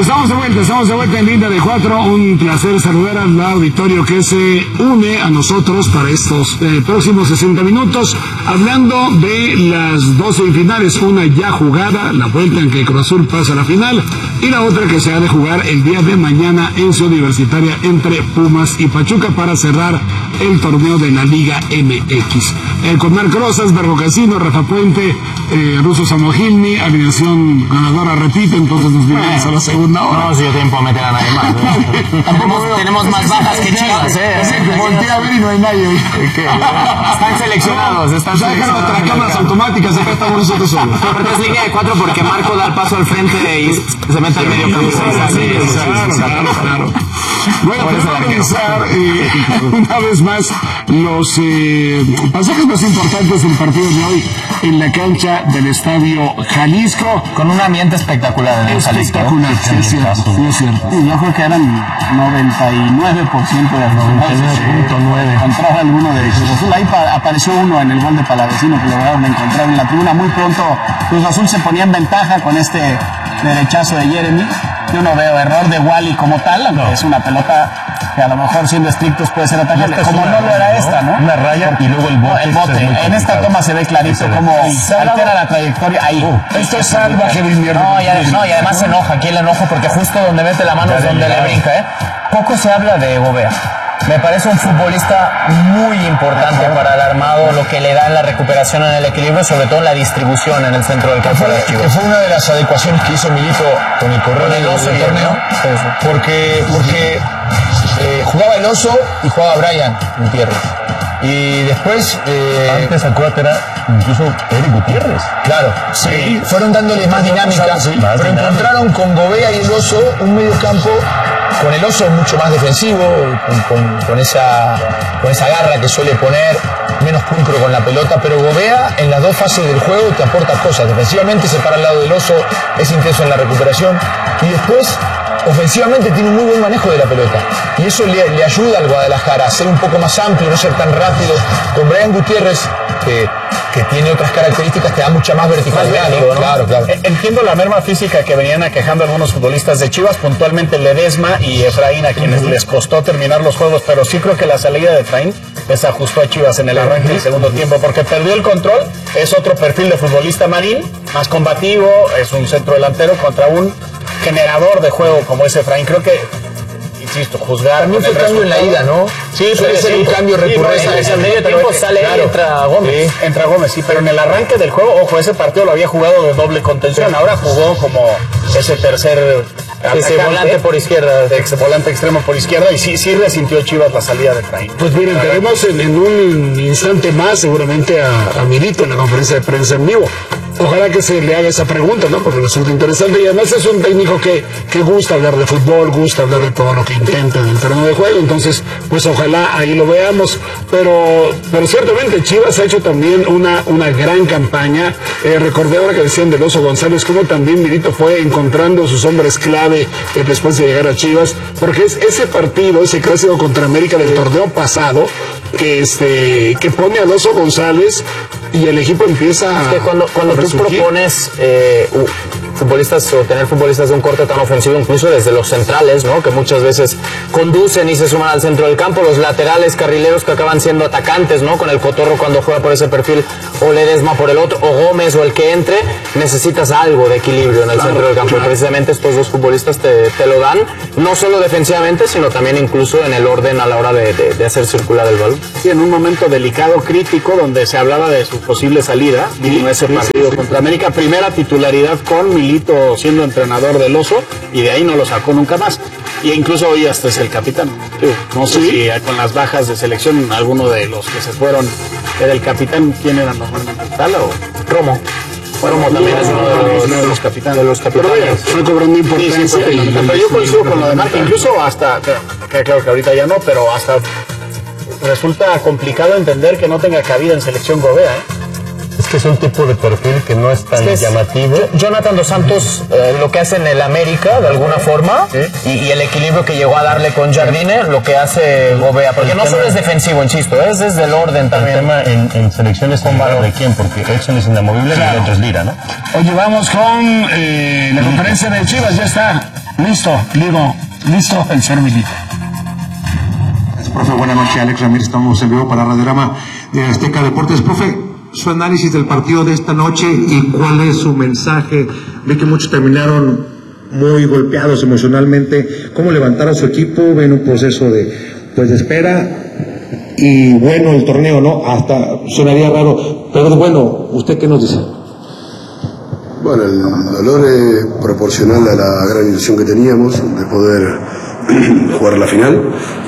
[SPEAKER 8] Estamos de vuelta en Linda de 4. Un placer saludar al auditorio que se une a nosotros para estos próximos 60 minutos, hablando de las 2 semifinales, una ya jugada, la vuelta en que Cruz Azul pasa a la final, y la otra que se ha de jugar el día de mañana en Ciudad Universitaria entre Pumas y Pachuca para cerrar el torneo de la Liga MX. Con Marc Rosas, Bergo Casino, Rafa Puente, Russo Samogilny, alineación ganadora repite, entonces nos diremos a la segunda hora.
[SPEAKER 1] No, si yo tiempo a meter a nadie más. Tenemos más bajas que Chivas,
[SPEAKER 8] Voltea a ver y no hay nadie.
[SPEAKER 1] Están seleccionados,
[SPEAKER 8] Otra cámaras automáticas, acá estamos nosotros solos.
[SPEAKER 1] Pero es línea de 4 porque Marco da el paso al frente y se mete al medio campo.
[SPEAKER 8] Claro. Bueno, vamos a revisar una vez más los pasajes más importantes del partido de hoy en la cancha del Estadio Jalisco.
[SPEAKER 1] Con un ambiente espectacular en el Jalisco.
[SPEAKER 8] Espectacular, sí es cierto.
[SPEAKER 9] Y yo creo que eran 99% de los 99.9. Entraba alguno de Cruz Azul. Ahí apareció uno en el gol de Palavecino que lograron encontrar en la tribuna. Muy pronto Cruz Azul se ponía en ventaja con este derechazo de Jeremy. Yo no veo error de Wally como tal, aunque es una pelota que a lo mejor siendo estrictos puede ser atacante, como no lo era esta, ¿no?
[SPEAKER 1] Una raya y luego el bote.
[SPEAKER 9] El bote. En esta toma se ve clarito cómo altera la trayectoria. Ahí.
[SPEAKER 8] Esto es salvaje de invierno.
[SPEAKER 9] No, y además se enoja. Aquí el enojo porque justo donde mete la mano es donde le brinca, Poco se habla de Gobea. Me parece un futbolista muy importante para el armado, lo que le da en la recuperación, en el equilibrio, sobre todo en la distribución en el centro del campo.
[SPEAKER 10] Que fue una de las adecuaciones que hizo Milito con el correo del torneo, porque jugaba el Oso y jugaba Brian Gutiérrez. Y después...
[SPEAKER 1] antes acuérdate era incluso Eric Gutiérrez.
[SPEAKER 10] Claro, sí. Fueron dándole más dinámica, pero encontraron con Gobea y el Oso un medio campo con el Oso mucho más defensivo, con esa garra que suele poner, menos pulcro con la pelota, pero Gobea en las dos fases del juego te aporta cosas. Defensivamente se para al lado del Oso, es intenso en la recuperación, y después ofensivamente tiene un muy buen manejo de la pelota, y eso le ayuda al Guadalajara a ser un poco más amplio, no ser tan rápido. Con Brian Gutiérrez, que tiene otras características, te da mucha más verticalidad, ¿no? Claro.
[SPEAKER 11] Entiendo la merma física que venían aquejando algunos futbolistas de Chivas, puntualmente Ledesma y Efraín, a quienes les costó terminar los juegos, pero sí creo que la salida de Efraín desajustó a Chivas en el arranque del segundo tiempo, porque perdió el control. Es otro perfil de futbolista Marín, más combativo, es un centro delantero contra un generador de juego como es Efraín. Creo que, insisto, juzgar.
[SPEAKER 10] También fue cambio en la ida, ¿no?
[SPEAKER 11] Sí,
[SPEAKER 10] puede ser un cambio recurrente.
[SPEAKER 11] Ese medio tiempo sale y entra Gómez. Sí. Entra Gómez, sí, pero en el arranque del juego, ojo, ese partido lo había jugado de doble contención. Ahora jugó como ese tercer
[SPEAKER 1] volante por izquierda.
[SPEAKER 11] Volante extremo por izquierda, y sí resintió Chivas la salida de Efraín.
[SPEAKER 8] Pues miren, tenemos en un instante más seguramente a Milito en la conferencia de prensa en vivo. Ojalá que se le haga esa pregunta, ¿no? Porque resulta interesante, y además es un técnico que gusta hablar de fútbol, gusta hablar de todo lo que intenta en el terreno de juego. Entonces, pues ojalá ahí lo veamos, pero ciertamente Chivas ha hecho también una gran campaña. Recordé ahora que decían del Oso González, cómo también Milito fue encontrando sus hombres clave después de llegar a Chivas, porque es ese partido, ese clásico contra América del torneo pasado, que pone al Oso González y el equipo empieza
[SPEAKER 9] a... Cuando tú propones futbolistas o tener futbolistas de un corte tan ofensivo, incluso desde los centrales, ¿no? Que muchas veces conducen y se suman al centro del campo, los laterales, carrileros que acaban siendo atacantes, ¿no? Con el Cotorro cuando juega por ese perfil, o Ledesma por el otro, o Gómez, o el que entre, necesitas algo de equilibrio en el centro del campo. Y precisamente estos dos futbolistas te lo dan, no solo defensivamente, sino también incluso en el orden a la hora de hacer circular el balón.
[SPEAKER 8] Sí, en un momento delicado, crítico, donde se hablaba de su posible salida, y ese partido contra América, primera titularidad con Milito siendo entrenador del Oso, y de ahí no lo sacó nunca más. Y incluso hoy hasta es el capitán. No sé si con las bajas de selección alguno de los que se fueron era el capitán. ¿Quién era normalmente? ¿Tala o Romo? Romo también es uno de los capitanes. Pero fue cobrando importancia.
[SPEAKER 11] Pero yo coincido con lo de Marca, incluso hasta, claro que ahorita ya no, pero hasta resulta complicado entender que no tenga cabida en selección Gobea,
[SPEAKER 1] Es que es un tipo de perfil que no es tan llamativo.
[SPEAKER 9] Jonathan Dos Santos, lo que hace en el América, de alguna forma, y el equilibrio que llegó a darle con Jardine, lo que hace Gobea. Porque no solo es defensivo, insisto, es desde el orden también.
[SPEAKER 1] El tema en selecciones con valor de quién, porque Edson es inamovible y el otro es Lira, ¿no?
[SPEAKER 8] Oye, vamos con la conferencia de Chivas, ya está Listo, el señor Milito.
[SPEAKER 12] Profe, buenas noches, Alex Ramírez, estamos en vivo para Radiorama de Azteca Deportes. Profe, su análisis del partido de esta noche y cuál es su mensaje. Vi que muchos terminaron muy golpeados emocionalmente. ¿Cómo levantar a su equipo? Ven un proceso de espera y bueno, el torneo, ¿no? Hasta sonaría raro, pero bueno, ¿usted qué nos dice?
[SPEAKER 13] Bueno, el dolor es proporcional a la gran ilusión que teníamos de poder jugar la final.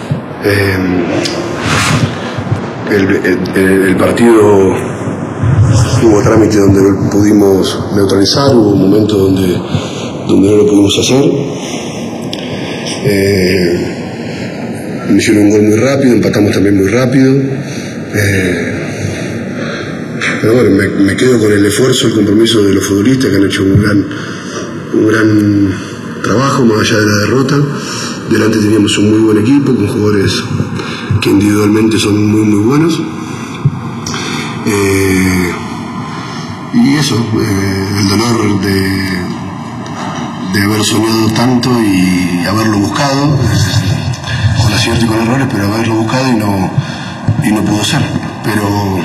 [SPEAKER 13] El partido hubo trámite donde pudimos neutralizar, hubo momentos donde no lo pudimos hacer. Me hicieron un gol muy rápido, empatamos también muy rápido. Pero bueno, me quedo con el esfuerzo, el compromiso de los futbolistas que han hecho un gran trabajo más allá de la derrota. Delante teníamos un muy buen equipo con jugadores que individualmente son muy buenos. Y eso, el dolor de haber soñado tanto y haberlo buscado, con acierto y con errores, pero haberlo buscado y no pudo ser. Pero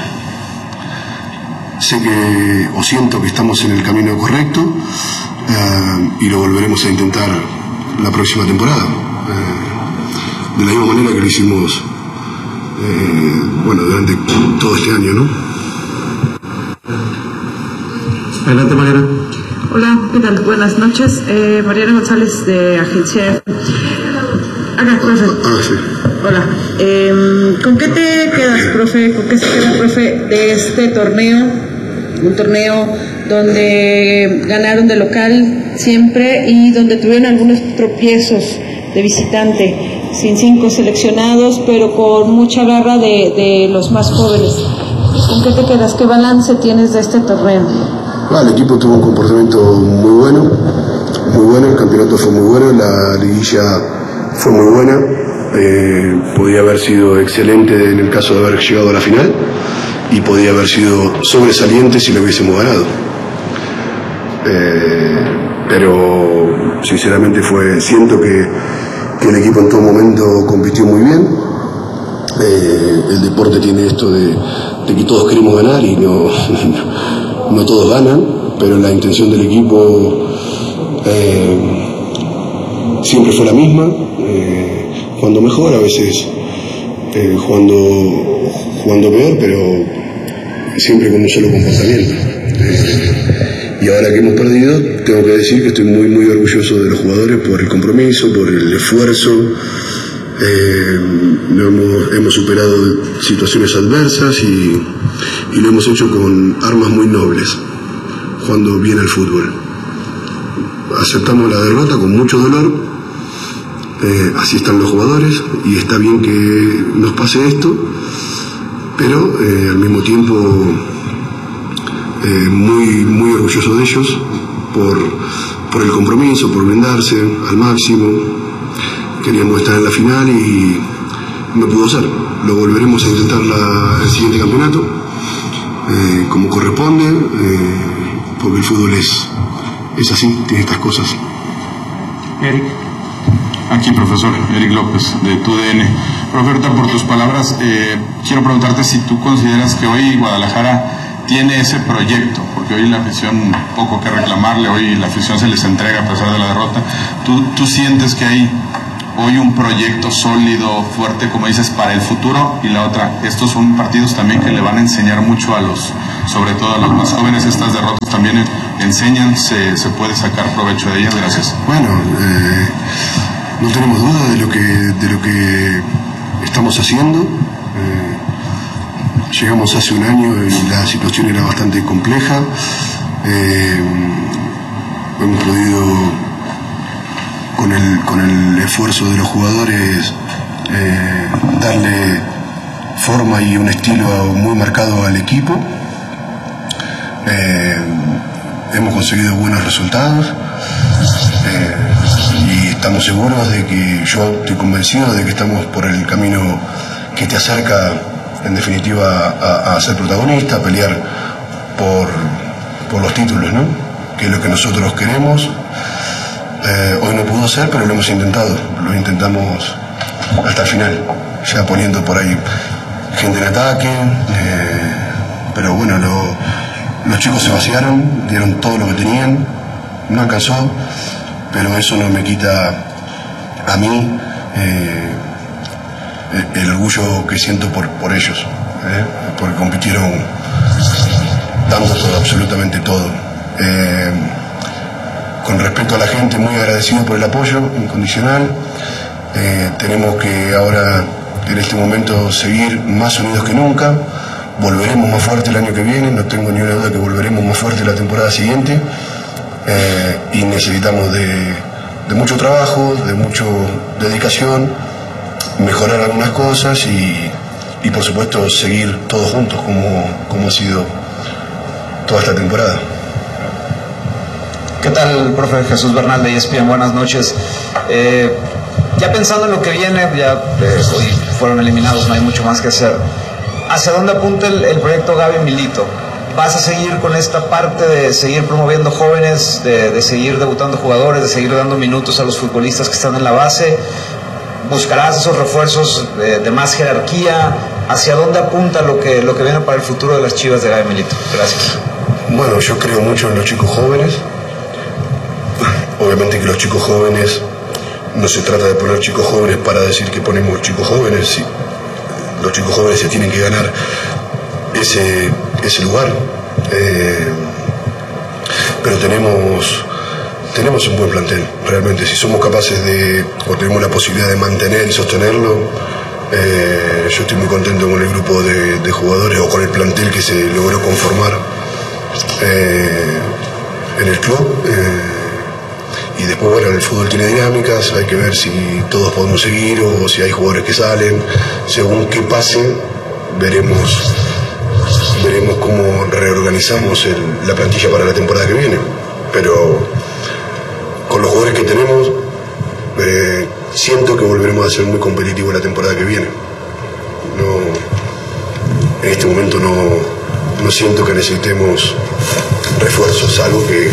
[SPEAKER 13] sé que, o siento que estamos en el camino correcto y lo volveremos a intentar la próxima temporada. De la misma manera que lo hicimos durante todo este año, ¿no?
[SPEAKER 12] Adelante, Mariana.
[SPEAKER 14] Hola, ¿qué tal? Buenas noches. Mariana González de Agencia. Acá, profe.
[SPEAKER 13] Sí.
[SPEAKER 14] Hola. ¿Con qué te quedas, profe? ¿Con qué se queda, profe, de este torneo? Un torneo donde ganaron de local siempre y donde tuvieron algunos tropiezos de visitante, sin 5 seleccionados, pero con mucha garra de los más jóvenes. ¿Con qué te quedas? ¿Qué balance tienes de este torneo?
[SPEAKER 13] El equipo tuvo un comportamiento muy bueno, el campeonato fue muy bueno, la liguilla fue muy buena, podía haber sido excelente en el caso de haber llegado a la final y podía haber sido sobresaliente si lo hubiésemos ganado. Pero sinceramente siento que el equipo en todo momento compitió muy bien. El deporte tiene esto de que todos queremos ganar y no todos ganan, pero la intención del equipo siempre fue la misma, jugando mejor, a veces jugando peor, pero siempre con un solo comportamiento. Y ahora que hemos perdido, tengo que decir que estoy muy orgulloso de los jugadores por el compromiso, por el esfuerzo. Hemos superado situaciones adversas y lo hemos hecho con armas muy nobles, jugando bien al fútbol. Aceptamos la derrota con mucho dolor, así están los jugadores y está bien que nos pase esto, pero al mismo tiempo muy orgulloso de ellos por el compromiso, por brindarse al máximo. Queríamos estar en la final y no pudo ser. Lo volveremos a intentar el siguiente campeonato, como corresponde, porque el fútbol es así, tiene estas cosas.
[SPEAKER 15] Eric. Aquí, profesor Eric López, de TUDN. Profesor, por tus palabras, quiero preguntarte si tú consideras que hoy Guadalajara tiene ese proyecto, porque hoy la afición, poco que reclamarle, hoy la afición se les entrega a pesar de la derrota. ¿Tú sientes que hay hoy un proyecto sólido, fuerte, como dices, para el futuro? Y la otra, estos son partidos también que le van a enseñar mucho sobre todo a los más jóvenes. Estas derrotas también enseñan, se puede sacar provecho de ellas. Gracias.
[SPEAKER 13] Bueno, no tenemos duda de lo que estamos haciendo. Llegamos hace un año y la situación era bastante compleja. Hemos podido, con el esfuerzo de los jugadores, darle forma y un estilo muy marcado al equipo. Hemos conseguido buenos resultados y estamos seguros de que, yo estoy convencido de que estamos por el camino que te acerca en definitiva a ser protagonista, a pelear por los títulos, ¿no? Que es lo que nosotros queremos. Hoy no pudo ser, pero lo hemos intentado. Lo intentamos hasta el final, ya poniendo por ahí gente en ataque. Pero bueno, los chicos se vaciaron, dieron todo lo que tenían. No alcanzó, pero eso no me quita a mí el orgullo que siento por ellos, porque compitieron dando todo, absolutamente todo. Con respecto a la gente, muy agradecido por el apoyo incondicional. Tenemos que ahora, en este momento, seguir más unidos que nunca. Volveremos más fuerte el año que viene, no tengo ni una duda que volveremos más fuerte la temporada siguiente. Y necesitamos de mucho trabajo, de mucha dedicación, mejorar algunas cosas y por supuesto seguir todos juntos como ha sido toda esta temporada.
[SPEAKER 16] ¿Qué tal, profe? Jesús Bernal de ESPN, buenas noches. Ya pensando en lo que viene, hoy fueron eliminados, no hay mucho más que hacer. ¿Hacia dónde apunta el proyecto Gaby Milito? ¿Vas a seguir con esta parte de seguir promoviendo jóvenes, de seguir debutando jugadores, de seguir dando minutos a los futbolistas que están en la base? ¿Buscarás esos refuerzos de más jerarquía? ¿Hacia dónde apunta lo que viene para el futuro de las Chivas de Gaby Milito? Gracias.
[SPEAKER 13] Bueno, yo creo mucho en los chicos jóvenes. Obviamente que los chicos jóvenes, no se trata de poner chicos jóvenes para decir que ponemos chicos jóvenes. Sí. Los chicos jóvenes se tienen que ganar ese lugar. Pero tenemos un buen plantel, realmente. Si somos capaces o tenemos la posibilidad de mantener y sostenerlo, yo estoy muy contento con el grupo de jugadores o con el plantel que se logró conformar en el club. Y después, bueno, el fútbol tiene dinámicas, hay que ver si todos podemos seguir o si hay jugadores que salen. Según qué pase, veremos cómo reorganizamos la plantilla para la temporada que viene. Pero con los jugadores que tenemos, siento que volveremos a ser muy competitivos la temporada que viene. En este momento no siento que necesitemos refuerzos, salvo que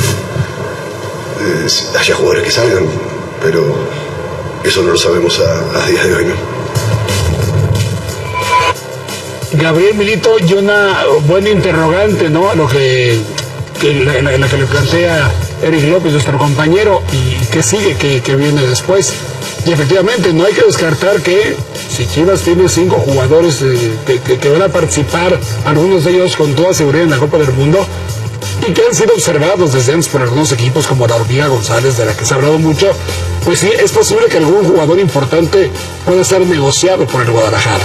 [SPEAKER 13] haya jugadores que salgan, pero eso no lo sabemos a día de hoy, ¿no?
[SPEAKER 8] Gabriel Milito, y una buena interrogante, ¿no? A lo que la que le plantea Eric López, nuestro compañero, y qué sigue, qué viene después. Y efectivamente, no hay que descartar que si Chivas tiene 5 jugadores que van a participar, algunos de ellos con toda seguridad en la Copa del Mundo, y que han sido observados desde antes por algunos equipos como la Hormiga González, de la que se ha hablado mucho, pues sí, es posible que algún jugador importante pueda ser negociado por el Guadalajara.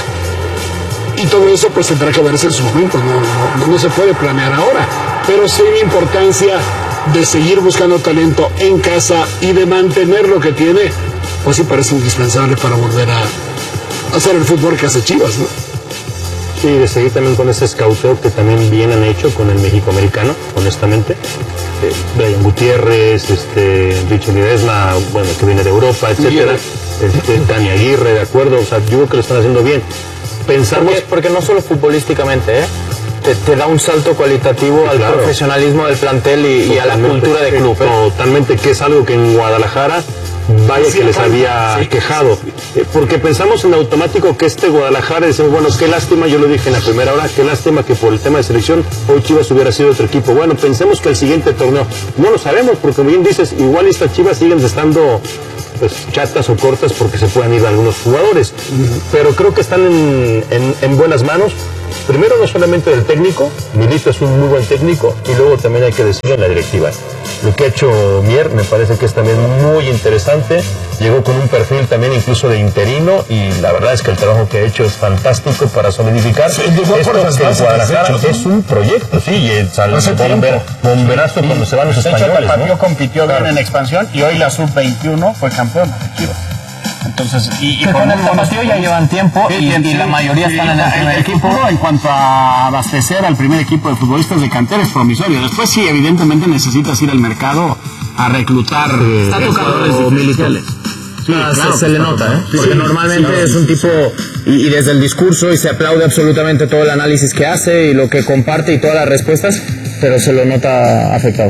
[SPEAKER 8] Y todo eso pues tendrá que verse en su momento, no se puede planear ahora, pero sí la importancia de seguir buscando talento en casa y de mantener lo que tiene, pues sí parece indispensable para volver a hacer el fútbol que hace Chivas, ¿no?
[SPEAKER 17] Sí, de seguir también con ese escauteo que también bien han hecho con el México-americano, honestamente. Brian Gutiérrez, Richard Ledesma, bueno, que viene de Europa, etcétera. Dani Aguirre, de acuerdo, o sea, yo creo que lo están haciendo bien.
[SPEAKER 9] Porque no solo futbolísticamente, te da un salto cualitativo al profesionalismo del plantel y a la cultura de club.
[SPEAKER 17] Totalmente, que es algo que en Guadalajara vaya que les había quejado, porque pensamos en automático que Guadalajara, decimos, bueno, qué lástima, yo lo dije en la primera hora, qué lástima que por el tema de selección hoy Chivas hubiera sido otro equipo. Bueno, pensemos que el siguiente torneo, no lo sabemos, porque como bien dices, igual estas Chivas siguen estando pues chatas o cortas porque se puedan ir algunos jugadores, pero creo que están en buenas manos. Primero, no solamente del técnico, Milito es un muy buen técnico, y luego también hay que decirlo en la directiva. Lo que ha hecho Mier me parece que es también muy interesante, llegó con un perfil también incluso de interino, y la verdad es que el trabajo que ha hecho es fantástico para solidificar esto que en Guadalajara es un proyecto, sí, y el bomberazo cuando se van los españoles.
[SPEAKER 11] El Tapatío compitió bien en expansión, y hoy la sub-21 fue campeona de Chivas. Entonces, y con el Tapatío ya llevan tiempo y la mayoría están en el primer equipo. En cuanto a abastecer al primer equipo de futbolistas de cantera es promisorio. Después sí, evidentemente necesitas ir al mercado a reclutar jugadores militares.
[SPEAKER 2] Sí, claro, se le nota, porque normalmente es un tipo, y desde el discurso, y se aplaude absolutamente todo el análisis que hace y lo que comparte y todas las respuestas, pero se lo nota afectado.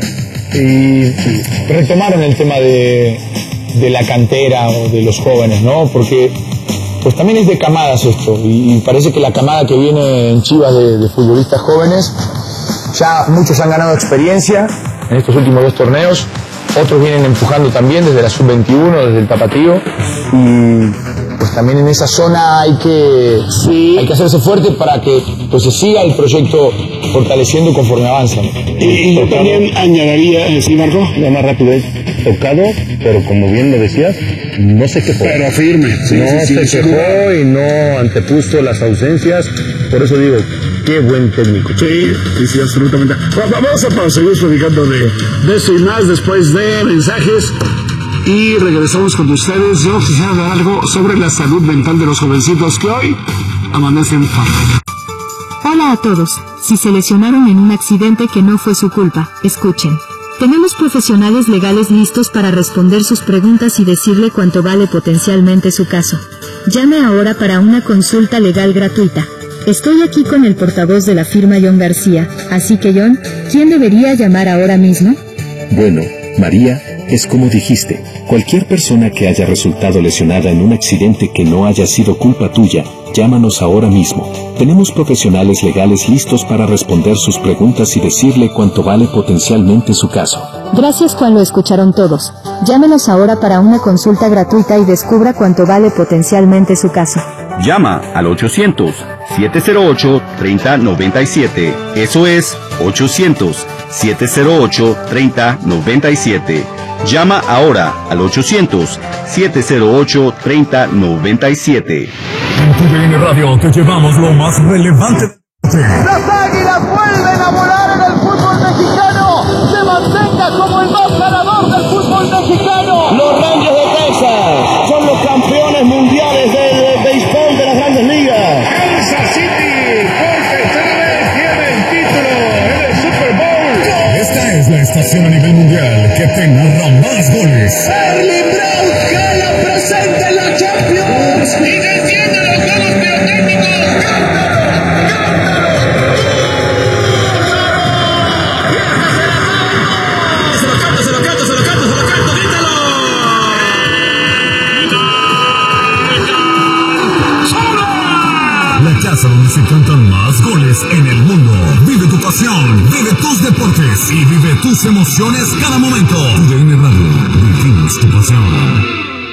[SPEAKER 10] y retomaron el tema de la cantera o de los jóvenes, ¿no? Porque pues también es de camadas esto, y parece que la camada que viene en Chivas de futbolistas jóvenes, ya muchos han ganado experiencia en estos últimos 2 torneos, otros vienen empujando también desde la sub-21, desde el Tapatío, y pues también en esa zona hay que hacerse fuerte para que pues se siga el proyecto fortaleciendo conforme avanza, ¿no?
[SPEAKER 8] Y yo también añadiría, ¿sí, Marco?
[SPEAKER 17] Lo más rápido es tocado, pero como bien lo decías, no se quejó.
[SPEAKER 8] Pero firme.
[SPEAKER 17] No se quejó y no antepuso las ausencias, por eso digo, qué buen técnico.
[SPEAKER 8] Sí, absolutamente. Vamos a seguir platicando de esto y más después de mensajes. Y regresamos con ustedes. Yo quisiera dar algo sobre la salud mental de los jovencitos que hoy amanecen fatal.
[SPEAKER 18] Hola a todos. Si se lesionaron en un accidente que no fue su culpa, escuchen. Tenemos profesionales legales listos para responder sus preguntas y decirle cuánto vale potencialmente su caso. Llame ahora para una consulta legal gratuita. Estoy aquí con el portavoz de la firma John García. Así que John, ¿quién debería llamar ahora mismo?
[SPEAKER 19] Bueno, María, es como dijiste, cualquier persona que haya resultado lesionada en un accidente que no haya sido culpa tuya, llámanos ahora mismo. Tenemos profesionales legales listos para responder sus preguntas y decirle cuánto vale potencialmente su caso.
[SPEAKER 18] Gracias, Juan, lo escucharon todos. Llámenos ahora para una consulta gratuita y descubra cuánto vale potencialmente su caso.
[SPEAKER 20] Llama al 800-708-3097. Eso es 800-708-3097. Llama ahora al 800-708-3097.
[SPEAKER 5] En TUDN Radio te llevamos lo más relevante.
[SPEAKER 21] Las Águilas vuelven a volar en el fútbol mexicano. Se mantenga como el más ganador del fútbol mexicano.
[SPEAKER 22] Los Rangers de Texas son los campeones mundiales del béisbol de las Grandes Ligas.
[SPEAKER 8] Kansas City por tercera vez tiene el título en el Super Bowl.
[SPEAKER 5] Esta es la estación a nivel mundial que te narra más goles.
[SPEAKER 21] Erling Braut Haaland presente en la Champions y defiende los juegos pirotécnicos.
[SPEAKER 5] La casa donde se cantan más goles en el mundo. Vive tu pasión, vive tus deportes y vive tus emociones cada momento. TUDN Radio, vivimos tu pasión.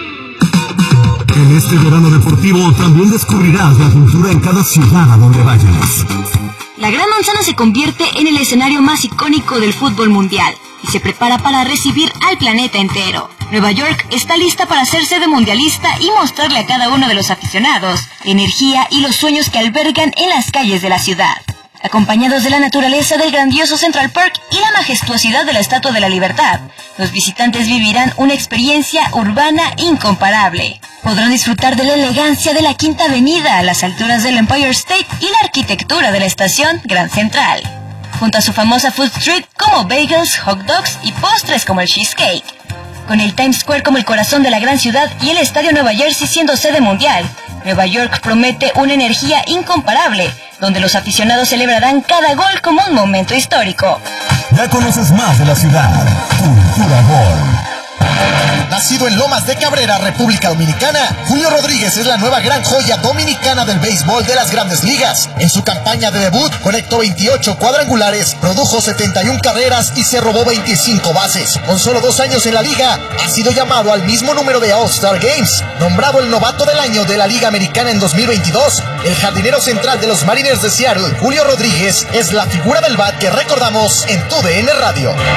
[SPEAKER 5] En este verano deportivo también descubrirás la cultura en cada ciudad a donde vayas.
[SPEAKER 23] La Gran Manzana se convierte en el escenario más icónico del fútbol mundial y se prepara para recibir al planeta entero. Nueva York está lista para ser sede mundialista y mostrarle a cada uno de los aficionados la energía y los sueños que albergan en las calles de la ciudad. Acompañados de la naturaleza del grandioso Central Park y la majestuosidad de la Estatua de la Libertad, los visitantes vivirán una experiencia urbana incomparable. Podrán disfrutar de la elegancia de la Quinta Avenida a las alturas del Empire State y la arquitectura de la estación Grand Central, junto a su famosa Food Street como bagels, hot dogs y postres como el cheesecake. Con el Times Square como el corazón de la gran ciudad y el Estadio Nueva Jersey siendo sede mundial, Nueva York promete una energía incomparable, donde los aficionados celebrarán cada gol como un momento histórico.
[SPEAKER 5] Ya conoces más de la ciudad. Cultura Gol.
[SPEAKER 24] Nacido en Lomas de Cabrera, República Dominicana, Julio Rodríguez es la nueva gran joya dominicana del béisbol de las Grandes Ligas. En su campaña de debut, conectó 28 cuadrangulares, produjo 71 carreras y se robó 25 bases. Con solo 2 años en la liga, ha sido llamado al mismo número de All-Star Games. Nombrado el novato del año de la Liga Americana en 2022, el jardinero central de los Mariners de Seattle, Julio Rodríguez, es la figura del bat que recordamos en TUDN Radio.